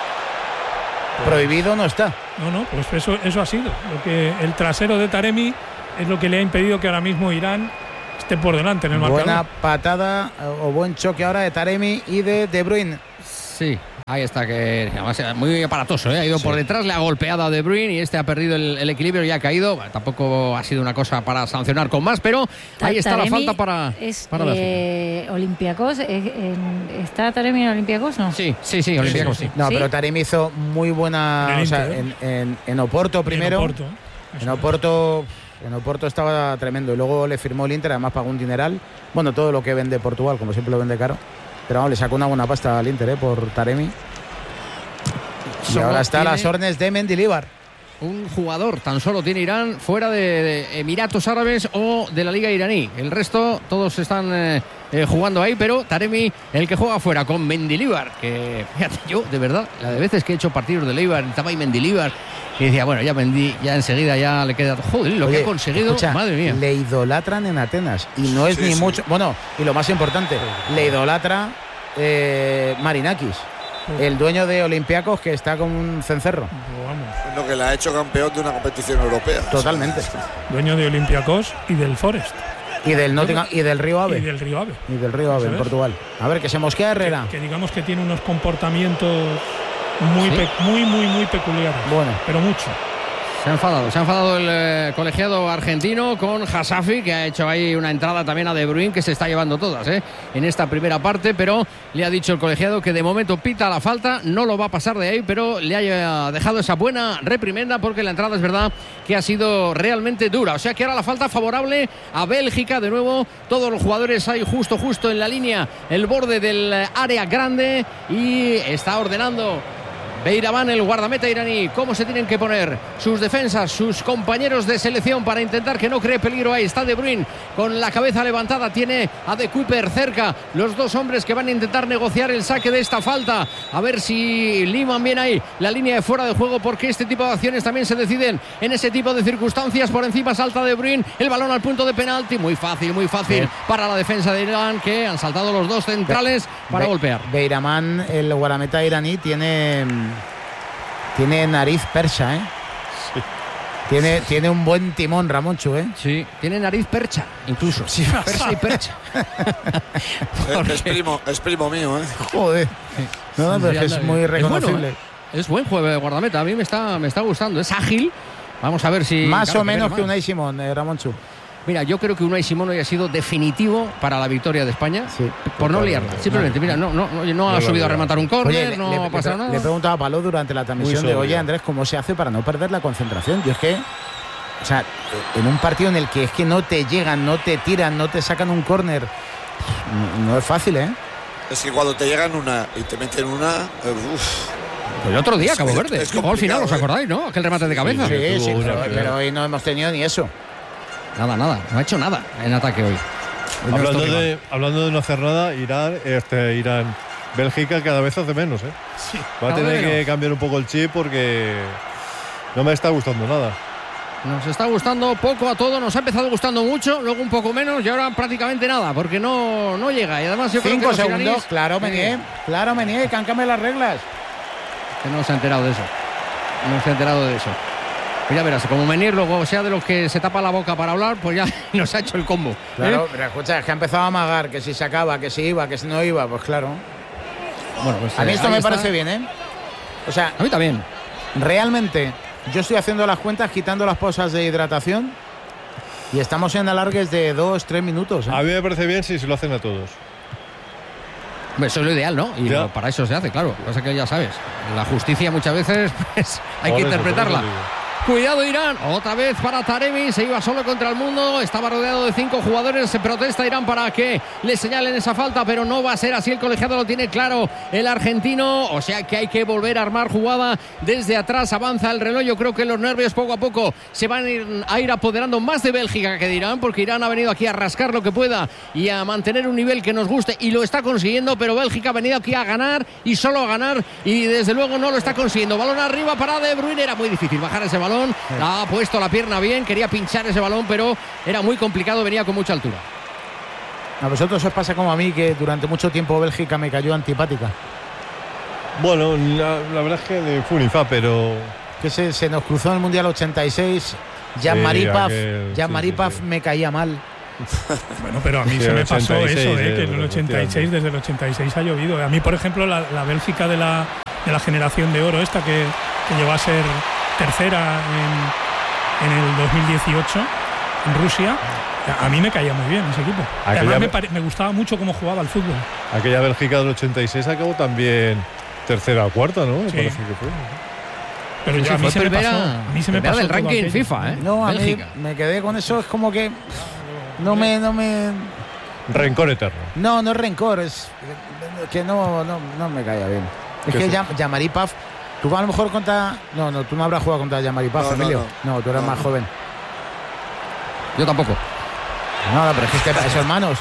prohibido no está. No, pues eso ha sido. Lo que el trasero de Taremi es lo que le ha impedido que ahora mismo Irán esté por delante en el marcador. Buena patada o buen choque ahora de Taremi y de De Bruyne. Sí. Ahí está, que además muy aparatoso, ha ido por detrás, le ha golpeado a De Bruyne y este ha perdido el equilibrio y ha caído. Tampoco ha sido una cosa para sancionar con más, pero ahí está la falta para Olympiacos. ¿Está Taremi en Olympiacos? No. Sí, Olympiacos sí. No, ¿Sí? pero Taremi hizo muy buena, en Oporto primero. En Oporto estaba tremendo y luego le firmó el Inter, además pagó un dineral. Bueno, todo lo que vende Portugal, como siempre lo vende caro. Pero vamos, le sacó una buena pasta al Inter por Taremi. Y ahora está a las órdenes de Mendilibar. Un jugador tan solo tiene Irán fuera de Emiratos Árabes o de la Liga iraní. El resto todos están jugando ahí, pero Taremi el que juega fuera con Mendilibar, que fíjate, yo de verdad, la de veces que he hecho partidos de Leibar, estaba ahí Mendilibar y decía, bueno, ya enseguida ya le queda, joder, lo que ha conseguido, escucha, madre mía. Le idolatran en Atenas y no es ni mucho, bueno, y lo más importante, le idolatra Marinakis, el dueño de Olympiacos, que está con un cencerro. Es lo que le ha hecho campeón de una competición europea. Totalmente. Dueño de Olympiacos y del Forest. Y del Nottingham y del Río Ave. Y del Río Ave en Portugal. A ver, que se mosquea Herrera. Que digamos que tiene unos comportamientos muy peculiares. Bueno, pero mucho. Se ha enfadado el colegiado argentino con Hasafi, que ha hecho ahí una entrada también a De Bruyne, que se está llevando todas en esta primera parte, pero le ha dicho el colegiado que de momento pita la falta, no lo va a pasar de ahí, pero le haya dejado esa buena reprimenda porque la entrada es verdad que ha sido realmente dura. O sea que ahora la falta favorable a Bélgica, de nuevo todos los jugadores ahí justo en la línea, el borde del área grande, y está ordenando Beiraban, el guardameta iraní, cómo se tienen que poner sus defensas, sus compañeros de selección para intentar que no cree peligro. Ahí está De Bruyne con la cabeza levantada, tiene a De Cuyper cerca, los dos hombres que van a intentar negociar el saque de esta falta, a ver si liman bien ahí la línea de fuera de juego, porque este tipo de acciones también se deciden en ese tipo de circunstancias. Por encima salta De Bruyne, el balón al punto de penalti, muy fácil para la defensa de Irán, que han saltado los dos centrales para golpear. Beiraman, el guardameta iraní, tiene nariz persa, Sí. Tiene un buen timón, Ramonchu, Sí, tiene nariz percha, incluso. Sí, persa y percha. Es primo mío, Joder. No, pero es muy reconocible. Es buen juego de guardameta, a mí me está gustando. Es ágil. Vamos a ver si... Más o menos que Unai Simón, Ramonchu. Mira, yo creo que Unai Simón hoy ha sido definitivo para la victoria de España, por no liarla. Simplemente, mira, no ha subido a rematar un córner, no ha pasado nada. Le preguntaba a Paló durante la transmisión de, oye, Andrés, ¿cómo se hace para no perder la concentración? Yo es que, o sea, en un partido en el que es que no te llegan, no te tiran, no te sacan un córner, no es fácil, Es que cuando te llegan una y te meten una, El otro día, Cabo Verde, al final, ¿os acordáis, no? Aquel remate de cabeza. Sí, pero hoy no hemos tenido ni eso. Nada, no ha hecho nada en ataque hoy. Hablando de no hacer nada, Irán Bélgica cada vez hace menos, ¿eh? Sí, Va a cada tener vez que menos. cambiar un poco el chip porque no me está gustando nada. Nos está gustando poco a todo, nos ha empezado gustando mucho, luego un poco menos y ahora prácticamente nada, porque no llega. Y además yo creo que 5 los segundos, iraníes, claro, Menier, que han cambiado las reglas. que no se ha enterado de eso. No se ha enterado de eso. Pues ya verás, como Menier luego sea de los que se tapa la boca para hablar, pues ya nos ha hecho el combo. Claro, pero escucha, es que ha empezado a amagar, que si se acaba, que si iba, que si no iba, pues claro. Bueno, pues, A mí esto ahí me está. parece bien, ¿eh? O sea, A mí también. realmente, yo estoy haciendo las cuentas, quitando las pausas de hidratación y estamos en alargues de 2-3 minutos. ¿eh? A mí me parece bien si se lo hacen a todos. Eso es lo ideal, ¿no? Y Ya. para eso se hace, claro. Lo que pasa es que ya sabes, la justicia muchas veces pues, hay Por que eso, por interpretarla. eso digo. Cuidado Irán, otra vez para Taremi, se iba solo contra el mundo, estaba rodeado de 5 jugadores, se protesta Irán para que le señalen esa falta, pero no va a ser así, el colegiado lo tiene claro el argentino, o sea que hay que volver a armar jugada desde atrás, avanza el reloj, yo creo que los nervios poco a poco se van a ir apoderando más de Bélgica que de Irán, porque Irán ha venido aquí a rascar lo que pueda y a mantener un nivel que nos guste y lo está consiguiendo, pero Bélgica ha venido aquí a ganar y solo a ganar y desde luego no lo está consiguiendo. Balón arriba para De Bruyne, era muy difícil bajar ese balón. Ha puesto la pierna bien, quería pinchar ese balón, pero era muy complicado, venía con mucha altura. A vosotros os pasa como a mí, que durante mucho tiempo Bélgica me cayó antipática. Bueno, la verdad es que de Funifa, pero Que se nos cruzó en el Mundial 86. Jean-Marie Paf, aquel, Jean-Marie sí, Paf sí. me caía mal. Bueno, pero a mí Sí, se me el pasó 86, eso, que en el 86, efectivamente. desde el 86 ha llovido. A mí, por ejemplo, la Bélgica de la generación de oro, esta que llegó a ser tercera en el 2018 en Rusia, a mí me caía muy bien ese equipo. Aquella- Además, me gustaba mucho cómo jugaba al fútbol. aquella Bélgica del 86 acabó también tercera o cuarta, ¿no? Me Sí. parece que fue. Pero Sí, yo, a mí fue se me primera- pasó. A mí se me primera pasó del todo ranking aquello. FIFA, ¿eh? No, a mí Bélgica. me quedé con eso, es como que no me Rencor eterno. no es rencor, es que no me caía bien. Es Que que sí. Jean-Marie Paf, tú a lo mejor contra no, tú no habrás jugado contra Jean-Marie Paf, No, Emilio. No, tú eras No. más joven. Yo tampoco. No, pero es que es su hermano.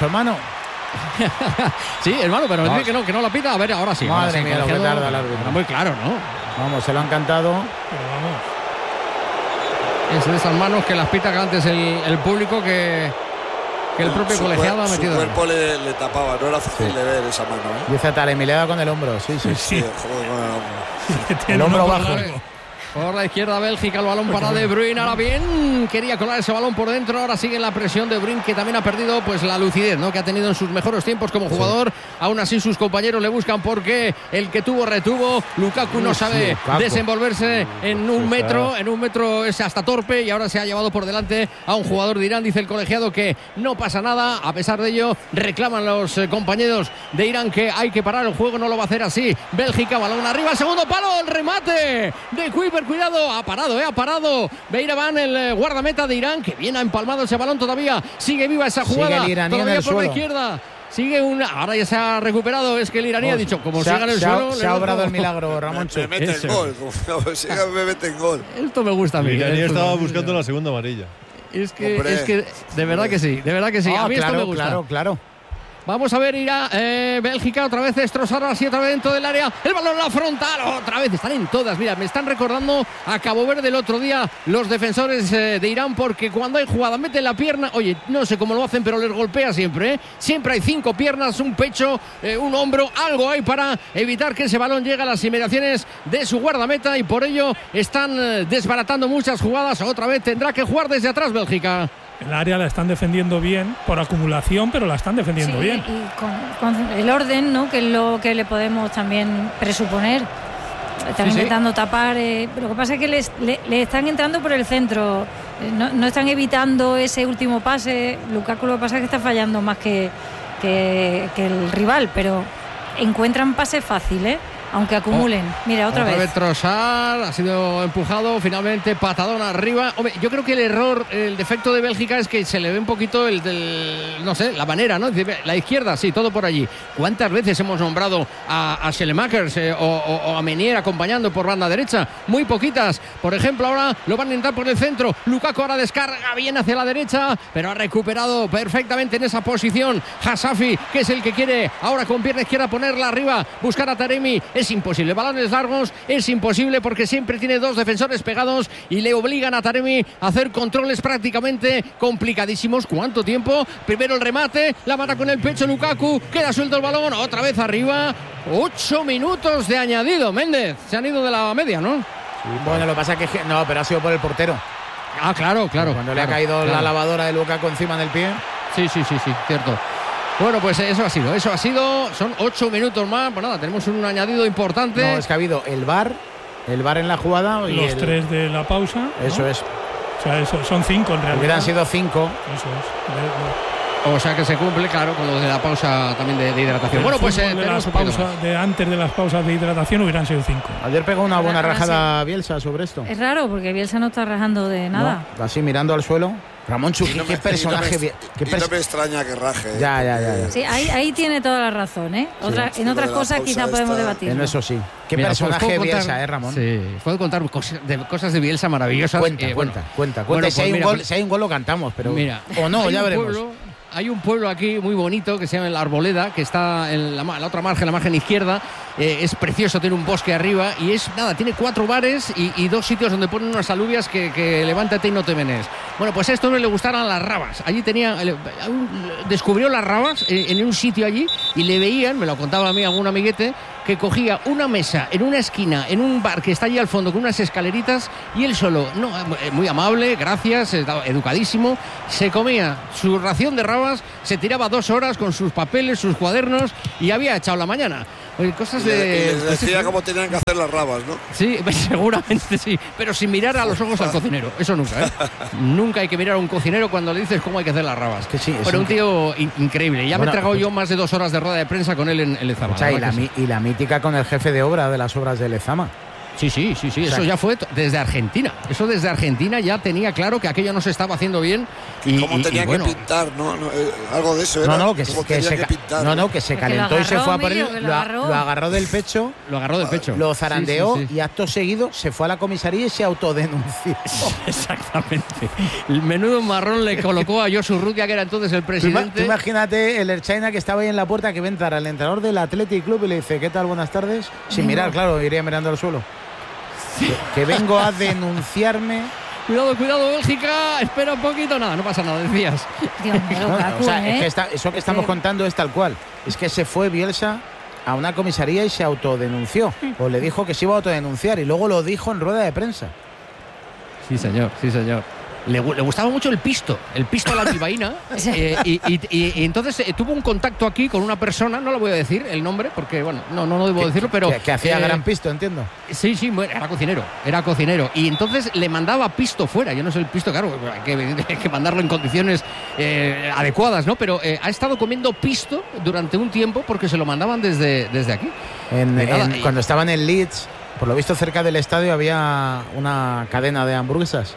Sí, hermano, pero No. dice que no la pita. A ver, ahora sí. Madre ahora sí, mía, lo que colegiado. tarda el árbitro. Era muy claro, ¿no? Vamos, se lo han cantado. Pero vamos. Es de esas manos que las pita antes el público que el propio colegiado ha metido. Su cuerpo le tapaba, no era fácil de ver esa mano. ¿eh? Dice Taremi, le da con el hombro, sí. Sí, joder, con el hombro. Que tiene El un hombro hombro bajo. largo. Por la izquierda Bélgica, el balón para De Bruyne, ahora bien, quería colar ese balón por dentro, ahora sigue la presión de Bruyne, que también ha perdido pues la lucidez, ¿no? Que ha tenido en sus mejores tiempos como jugador, aún así sus compañeros le buscan porque el que tuvo retuvo, Lukaku no sabe Lukaku. desenvolverse en un metro es hasta torpe y ahora se ha llevado por delante a un jugador de Irán, dice el colegiado que no pasa nada, a pesar de ello reclaman los compañeros de Irán que hay que parar el juego, no lo va a hacer así, Bélgica, balón arriba, segundo palo, el remate de Kuiper, cuidado, ha parado Beiraban, el guardameta de Irán, que bien ha empalmado ese balón todavía, sigue viva esa Sigue jugada, el iraní en todavía el por la suelo. izquierda, sigue una, ahora ya se ha recuperado, es que el iraní ha dicho, como siga en el suelo, se le ha dejo. obrado el milagro, Ramón. Me mete Eso. en gol, como siga me mete en gol. Esto me gusta a mí. El iraní esto estaba me- buscando la segunda amarilla. Es que, Hombre. de verdad que sí, a mí esto me gusta. Claro. Vamos a ver, irá Bélgica otra vez destrozarla así otra vez dentro del área. El balón en la frontal, otra vez. Están en todas. Mira, me están recordando a Cabo Verde el otro día los defensores de Irán, porque cuando hay jugada meten la pierna. Oye, no sé cómo lo hacen, pero les golpea siempre, ¿eh? Siempre hay 5 piernas, un pecho, un hombro. Algo hay para evitar que ese balón llegue a las inmediaciones de su guardameta y por ello están desbaratando muchas jugadas. Otra vez tendrá que jugar desde atrás Bélgica. El área la están defendiendo bien por acumulación, pero la están defendiendo Sí, bien. y con el orden, ¿no? Que es lo que le podemos también presuponer. Están Sí, sí. intentando tapar. Lo que pasa es que le están entrando por el centro. No están evitando ese último pase. Lukaku lo que pasa es que está fallando más que el rival, pero encuentran pases fáciles. aunque acumulen. Mira, otra vez Trossard ha sido empujado, finalmente patadón arriba. Hombre, yo creo que el error, el defecto de Bélgica es que se le ve un poquito no sé, la manera, ¿no? La izquierda, sí, todo por allí. ¿Cuántas veces hemos nombrado a Schelemakers o a Menier acompañando por banda derecha? Muy poquitas. Por ejemplo, ahora lo van a intentar por el centro. Lukaku ahora descarga bien hacia la derecha, pero ha recuperado perfectamente en esa posición Hasafi, que es el que quiere ahora con pierna izquierda ponerla arriba, buscar a Taremi. Es imposible, balones largos es imposible porque siempre tiene dos defensores pegados y le obligan a Taremi a hacer controles prácticamente complicadísimos. ¿Cuánto tiempo? Primero el remate, la mata con el pecho Lukaku, queda suelto el balón, otra vez arriba. 8 minutos de añadido, Méndez, se han ido de la media, ¿no? Sí, bueno, lo que pasa es que no, pero ha sido por el portero. Claro. Cuando le ha caído la lavadora de Lukaku encima del pie. Sí, cierto. Bueno, pues eso ha sido, son 8 minutos más. Pues nada, tenemos un añadido importante. No, es que ha habido el VAR en la jugada. Y los 3 de la pausa, ¿no? Eso es. O sea, eso, son 5 en realidad. Hubieran sido 5. Eso es. O sea que se cumple, claro, con lo de la pausa también de hidratación. Bueno, pues tenemos antes de las pausas de hidratación hubieran sido 5. Ayer pegó una buena rajada Bielsa sobre esto. es raro porque Bielsa no está rajando de nada. No, así mirando al suelo. Ramón Chuqui, qué personaje. No me extraña que raje. Ya. Sí, ahí tiene toda la razón, ¿eh? En otras cosas quizá podemos debatir. En eso sí. Qué personaje pues Bielsa, Ramón. Sí, puedo contar cosas de Bielsa maravillosas. Cuenta. Bueno, si hay un gol lo cantamos, pero mira, o no, ya veremos. Hay un pueblo aquí muy bonito que se llama La Arboleda, que está en la otra margen, la margen izquierda. Es precioso, tiene un bosque arriba y tiene 4 bares y 2 sitios donde ponen unas alubias que levántate y no te menes. Bueno, pues a esto no le gustaran las rabas. Allí descubrió las rabas en un sitio allí y le veían, me lo contaba a mí algún amiguete, que cogía una mesa en una esquina, en un bar que está allí al fondo con unas escaleritas y él solo, muy amable, gracias, educadísimo, se comía su ración de rabas, se tiraba 2 horas con sus papeles, sus cuadernos y había echado la mañana. Cosas les decía cómo tenían que hacer las rabas, ¿no? Sí, seguramente sí, pero sin mirar a los ojos al cocinero, eso nunca, ¿eh? Nunca hay que mirar a un cocinero cuando le dices cómo hay que hacer las rabas. Que sí, pero un tío increíble, me he tragado yo más de 2 horas de rueda de prensa con él en Lezama. Y la mítica con el jefe de obra de las obras de Lezama. Sí, eso ya fue desde Argentina. Eso desde Argentina ya tenía claro que aquello no se estaba haciendo bien. Y cómo tenía que pintar, ¿no? Algo de eso era. Que se calentó y se fue a por él, lo agarró del pecho. Lo zarandeó y acto seguido se fue a la comisaría y se autodenunció. Exactamente. El menudo marrón le colocó a Josu Rutia, que era entonces el presidente. Tú imagínate el Erchaina que estaba ahí en la puerta, que va a entrar al entrenador del Athletic Club y le dice: ¿qué tal? Buenas tardes. Sin mirar, claro, iría mirando al suelo. Que vengo a denunciarme. Cuidado, Bélgica. Espera un poquito. Nada, no pasa nada, decías. Dios mío, es que eso que estamos contando es tal cual. Es que se fue Bielsa a una comisaría y se autodenunció. O le dijo que se iba a autodenunciar y luego lo dijo en rueda de prensa. Sí, señor. Le gustaba mucho el pisto a la bilbaína. y entonces tuvo un contacto aquí con una persona, no le voy a decir el nombre porque, bueno, no debo decirlo, pero... Que hacía gran pisto, entiendo. Sí, era cocinero. Y entonces le mandaba pisto fuera. Yo no sé el pisto, claro, hay que mandarlo en condiciones adecuadas, ¿no? Pero ha estado comiendo pisto durante un tiempo porque se lo mandaban desde aquí. Cuando estaban en Leeds, por lo visto cerca del estadio había una cadena de hamburguesas.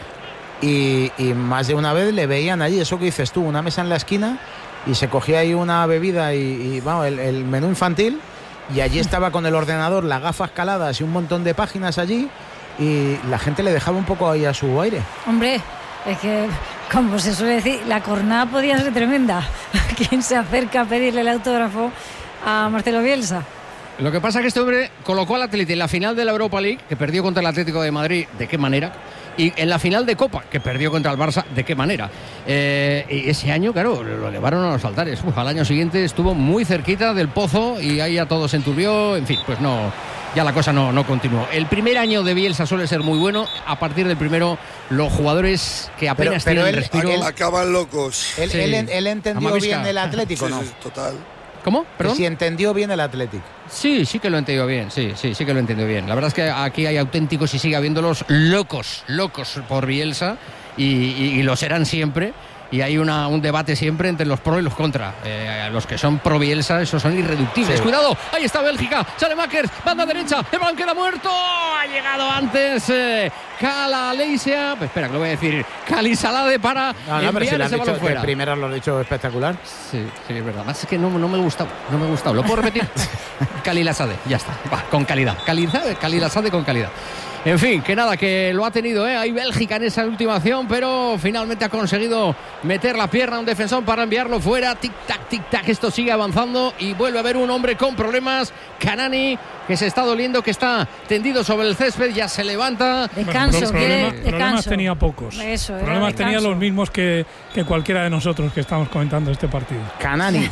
Y más de una vez le veían allí, eso que dices tú, una mesa en la esquina y se cogía ahí una bebida y vamos, el menú infantil y allí estaba con el ordenador, las gafas caladas y un montón de páginas allí y la gente le dejaba un poco ahí a su aire. Hombre, es que, como se suele decir, la cornada podía ser tremenda. ¿Quién se acerca a pedirle el autógrafo a Marcelo Bielsa? Lo que pasa es que este hombre colocó al Atleti en la final de la Europa League, que perdió contra el Atlético de Madrid, ¿de qué manera? Y en la final de Copa, que perdió contra el Barça, ¿de qué manera? Y ese año, claro, lo elevaron a los altares. Al año siguiente estuvo muy cerquita del pozo y ahí ya todo se enturbió. En fin, pues no, ya la cosa no continuó. El primer año de Bielsa suele ser muy bueno. A partir del primero, los jugadores que apenas tienen el respiro... acaban locos. Él entendió bien el Atlético, ¿no? Sí, total. ¿Cómo? ¿Perdón? Si entendió bien el Athletic. Sí que lo entendió bien, sí que lo entendió bien. La verdad es que aquí hay auténticos y sigue habiéndolos locos por Bielsa y lo serán siempre. y hay un debate siempre entre los pro y los contra. Los que son pro Bielsa, esos son irreductibles. Sí. Cuidado, ahí está Bélgica, Saelemaekers, banda derecha, el balón queda muerto. Ha llegado antes Calaleisia, espera que lo voy a decir, Calisalade para enviar ese balón fuera. Primero lo he dicho espectacular. Sí, es verdad. Más es que no me gustaba. ¿Lo puedo repetir? Calilasade, ya está. Va, con calidad. Calilasade con calidad. En fin, que nada, que lo ha tenido, Hay Bélgica en esa última acción, pero finalmente ha conseguido meter la pierna a un defensor para enviarlo fuera. Tic-tac, tic-tac. Esto sigue avanzando y vuelve a haber un hombre con problemas. Kanani, que se está doliendo, que está tendido sobre el césped, ya se levanta. Descanso, problemas tenía pocos. Problemas tenía los mismos que cualquiera de nosotros que estamos comentando este partido. Kanani.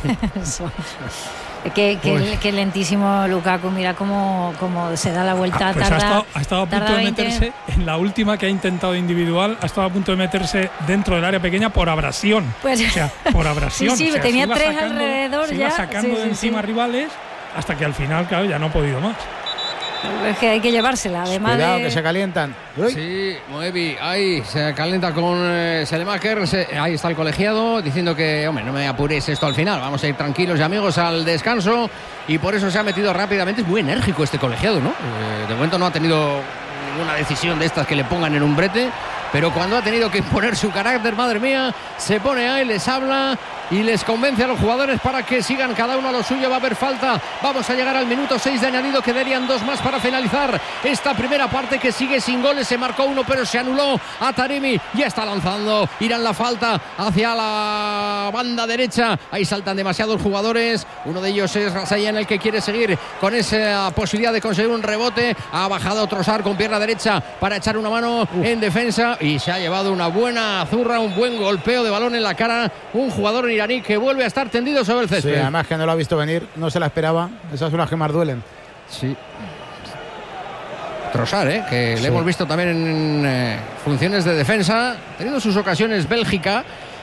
Que lentísimo Lukaku, mira cómo se da la vuelta. Pues ha estado a punto de meterse en la última que ha intentado individual, ha estado a punto de meterse dentro del área pequeña por abrasión. Pues, o sea, por abrasión. Sí, o sea, tenía tres alrededor se ya. Iba sacando de encima rivales hasta que al final, claro, ya no ha podido más. Es que hay que llevársela, además. Cuidado, que se calientan. Uy. Sí, Moebi, ahí se calienta con Saelemaekers. Ahí está el colegiado diciendo que, hombre, no me apures esto al final. Vamos a ir tranquilos y amigos al descanso. Y por eso se ha metido rápidamente. Es muy enérgico este colegiado, ¿no? De momento no ha tenido ninguna decisión de estas que le pongan en un brete. Pero cuando ha tenido que imponer su carácter, madre mía, se pone ahí, les habla y les convence a los jugadores para que sigan cada uno a lo suyo. Va a haber falta. Vamos a llegar al minuto 6 de añadido. Quedarían 2 más para finalizar esta primera parte que sigue sin goles. Se marcó uno, pero se anuló a Taremi. Ya está lanzando. Irán la falta hacia la banda derecha. Ahí saltan demasiados jugadores. Uno de ellos es Rasayan, el que quiere seguir con esa posibilidad de conseguir un rebote. Ha bajado Trossard con pierna derecha para echar una mano en defensa. Y se ha llevado una buena zurra, un buen golpeo de balón en la cara. Un jugador iraní que vuelve a estar tendido sobre el césped. Sí, además que no lo ha visto venir, no se la esperaba. Esas son las que más duelen. Sí. Trossard, que le hemos visto también en funciones de defensa. Ha tenido sus ocasiones Bélgica.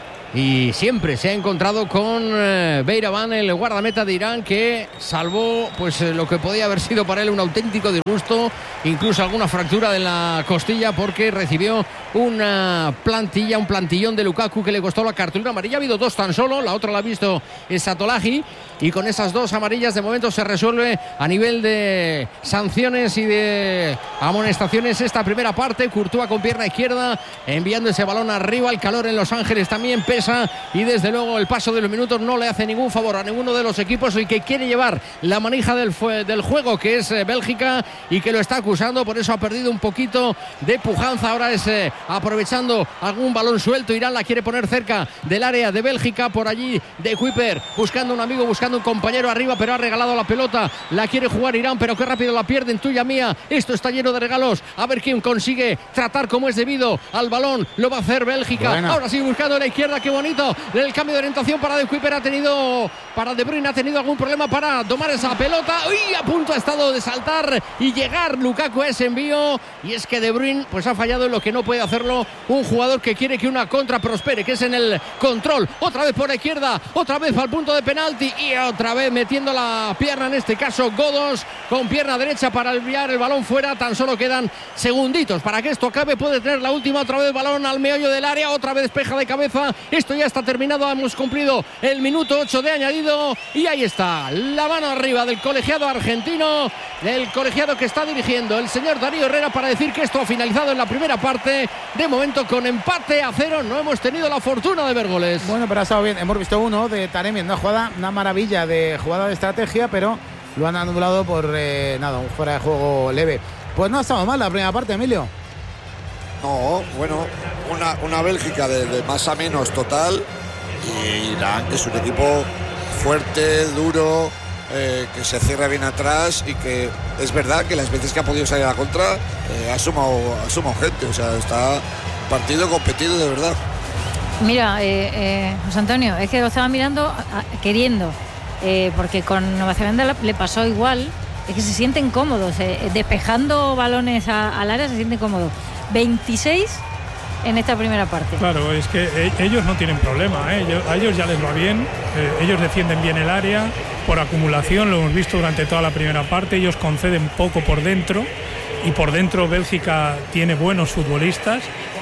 Y siempre se ha encontrado con Beiraban, el guardameta de Irán, que salvó pues lo que podía haber sido para él un auténtico disgusto, incluso alguna fractura de la costilla, porque recibió una plantilla, un plantillón de Lukaku que le costó la cartulina amarilla. Ha habido 2 tan solo, la otra la ha visto Satolahi, y con esas 2 amarillas de momento se resuelve a nivel de sanciones y de amonestaciones esta primera parte. Courtois con pierna izquierda enviando ese balón arriba. El calor en Los Ángeles también pesa, y desde luego el paso de los minutos no le hace ningún favor a ninguno de los equipos. El que quiere llevar la manija del juego, que es Bélgica, y que lo está acusando, por eso ha perdido un poquito de pujanza. Ahora es aprovechando algún balón suelto. Irán la quiere poner cerca del área de Bélgica, por allí de Kuiper, buscando un amigo, buscando un compañero arriba, pero ha regalado la pelota. La quiere jugar Irán, pero qué rápido la pierden. Tuya mía, esto está lleno de regalos. A ver quién consigue tratar como es debido al balón. Lo va a hacer Bélgica. Bueno. Ahora sí, buscando a la izquierda. Qué bonito el cambio de orientación para De Kuiper. Para De Bruyne ha tenido algún problema para tomar esa pelota. ¡Uy! A punto ha estado de saltar y llegar Lukaku a ese envío. Y es que De Bruyne pues ha fallado en lo que no puede hacerlo un jugador que quiere que una contra prospere, que es en el control. Otra vez por la izquierda, otra vez al punto de penalti, y otra vez metiendo la pierna, en este caso Godos, con pierna derecha para enviar el balón fuera. Tan solo quedan segunditos para que esto acabe. Puede tener la última. Otra vez balón al meollo del área, otra vez despeja de cabeza. Esto ya está terminado. Hemos cumplido el minuto 8 de añadido, y ahí está la mano arriba del colegiado argentino, del colegiado que está dirigiendo el señor Darío Herrera, para decir que esto ha finalizado en la primera parte. De momento con empate a 0. No hemos tenido la fortuna de ver goles. Bueno, pero ha estado bien. Hemos visto uno de Taremi, una jugada, una maravilla de jugada de estrategia, pero lo han anulado por un fuera de juego leve. Pues no ha estado mal la primera parte, Emilio. No, bueno, una Bélgica de más a menos total, y Irán, que es un equipo fuerte, duro, que se cierra bien atrás, y que es verdad que las veces que ha podido salir a la contra ha sumado gente. O sea, está partido competido de verdad. Mira, José Antonio, es que lo estaba mirando queriendo, porque con Nueva Zelanda le pasó igual. Es que se sienten cómodos, despejando balones al área se sienten cómodos. 26 en esta primera parte. Claro, es que ellos no tienen problema, a ellos ya les va bien, ellos defienden bien el área por acumulación, lo hemos visto durante toda la primera parte. Ellos conceden poco por dentro, y por dentro Bélgica tiene buenos futbolistas,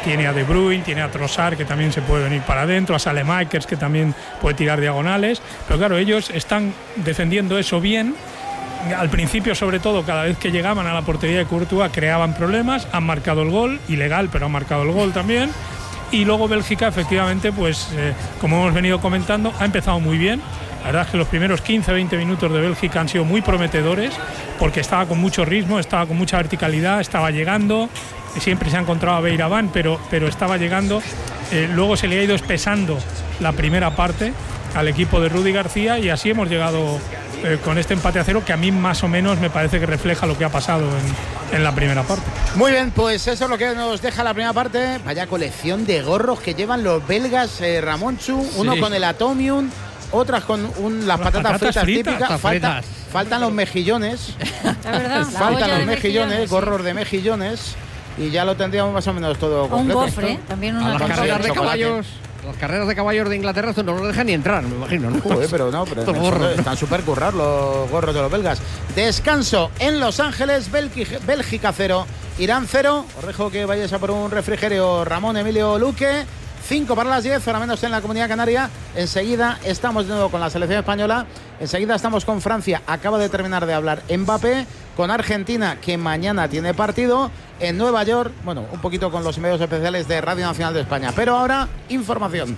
tiene a De Bruyne, tiene a Trossard, que también se puede venir para adentro, a Saelemaekers, que también puede tirar diagonales, pero claro, ellos están defendiendo eso bien. Al principio, sobre todo, cada vez que llegaban a la portería de Courtois creaban problemas, han marcado el gol, ilegal, pero han marcado el gol también. Y luego Bélgica, efectivamente, pues como hemos venido comentando, ha empezado muy bien. La verdad es que los primeros 15-20 minutos de Bélgica han sido muy prometedores, porque estaba con mucho ritmo, estaba con mucha verticalidad, estaba llegando. Siempre se ha encontrado a Beiraban, pero estaba llegando. Luego se le ha ido espesando la primera parte al equipo de Rudi García, y así hemos llegado con este empate a 0, que a mí más o menos me parece que refleja lo que ha pasado en la primera parte. Muy bien, pues eso es lo que nos deja la primera parte. Vaya colección de gorros que llevan los belgas, Ramonchu, uno con el Atomium, otras con las patatas fritas típicas. Faltan los mejillones. Faltan los mejillones, gorros de mejillones. Y ya lo tendríamos más o menos todo completo. Un gofre, también una las carreras de caballos. Las carreras de caballos de Inglaterra esto no los dejan ni entrar, me imagino, ¿no? Joder, pero están súper currados los gorros de los belgas. Descanso en Los Ángeles, Bélgica 0, Irán 0. Os dejo que vayáis a por un refrigerio, Ramón Emilio Luque. 5 para las 10, hora menos en la Comunidad Canaria. Enseguida estamos de nuevo con la selección española. Enseguida estamos con Francia. Acaba de terminar de hablar Mbappé. Con Argentina, que mañana tiene partido. En Nueva York, bueno, un poquito con los medios especiales de Radio Nacional de España. Pero ahora, información.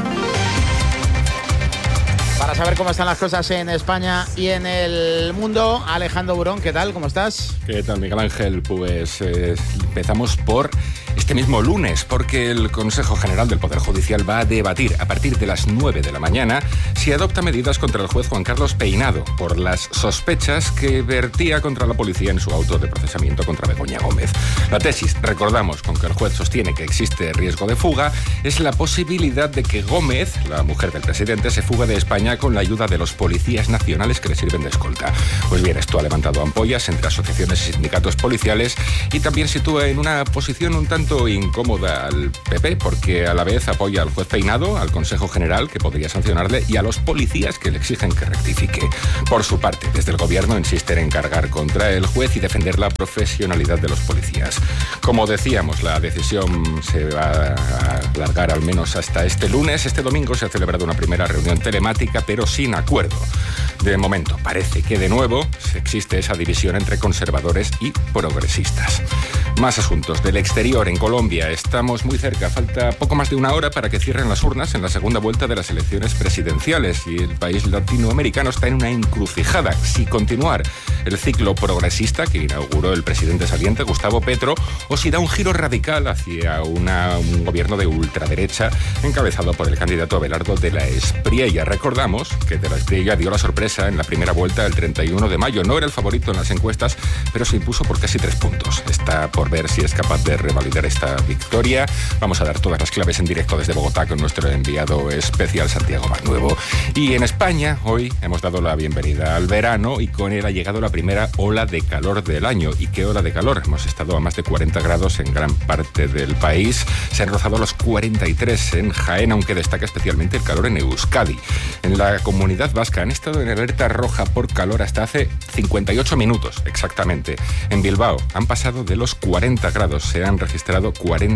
Para saber cómo están las cosas en España y en el mundo, Alejandro Burón, ¿qué tal? ¿Cómo estás? ¿Qué tal, Miguel Ángel? Pues empezamos por este mismo lunes, porque el Consejo General del Poder Judicial va a debatir a partir de las 9 de la mañana si adopta medidas contra el juez Juan Carlos Peinado por las sospechas que vertía contra la policía en su auto de procesamiento contra Begoña Gómez. La tesis, recordamos, con que el juez sostiene que existe riesgo de fuga, es la posibilidad de que Gómez, la mujer del presidente, se fuga de España con la ayuda de los policías nacionales que le sirven de escolta. Pues bien, esto ha levantado ampollas entre asociaciones y sindicatos policiales, y también sitúa en una posición un tanto incómoda al PP, porque a la vez apoya al juez Peinado, al Consejo General, que podría sancionarle, y a los policías, que le exigen que rectifique. Por su parte, desde el gobierno insisten en cargar contra el juez y defender la profesionalidad de los policías. Como decíamos, la decisión se va a alargar al menos hasta este lunes. Este domingo se ha celebrado una primera reunión telemática, pero sin acuerdo. De momento, parece que de nuevo existe esa división entre conservadores y progresistas. Más asuntos del exterior. En Colombia estamos muy cerca. Falta poco más de una hora para que cierren las urnas en la segunda vuelta de las elecciones presidenciales, y el país latinoamericano está en una encrucijada. Si continuar el ciclo progresista que inauguró el presidente saliente, Gustavo Petro, o si da un giro radical hacia un gobierno de ultraderecha encabezado por el candidato Abelardo de la Espriella. Recordamos que de la Espriella dio la sorpresa en la primera vuelta el 31 de mayo. No era el favorito en las encuestas, pero se impuso por casi 3 puntos. Está por ver si es capaz de revalidar esta victoria. Vamos a dar todas las claves en directo desde Bogotá con nuestro enviado especial Santiago Manuevo. Y en España hoy hemos dado la bienvenida al verano, y con él ha llegado la primera ola de calor del año. ¿Y qué ola de calor? Hemos estado a más de 40 grados en gran parte del país. Se han rozado los 43 en Jaén, aunque destaca especialmente el calor en Euskadi. En la Comunidad Vasca han estado en alerta roja por calor hasta hace 58 minutos exactamente. En Bilbao han pasado de los 40 grados, se han registrado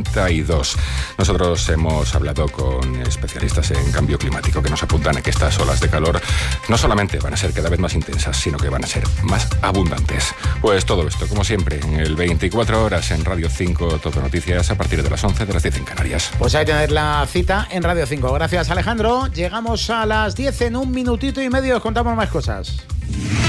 42. Nosotros hemos hablado con especialistas en cambio climático que nos apuntan a que estas olas de calor no solamente van a ser cada vez más intensas, sino que van a ser más abundantes. Pues todo esto, como siempre, en el 24 horas en Radio 5, Todo Noticias, a partir de las 11 de las 10 en Canarias. Pues ahí tenéis la cita en Radio 5. Gracias, Alejandro. Llegamos a las 10 en un minutito y medio. Os contamos más cosas.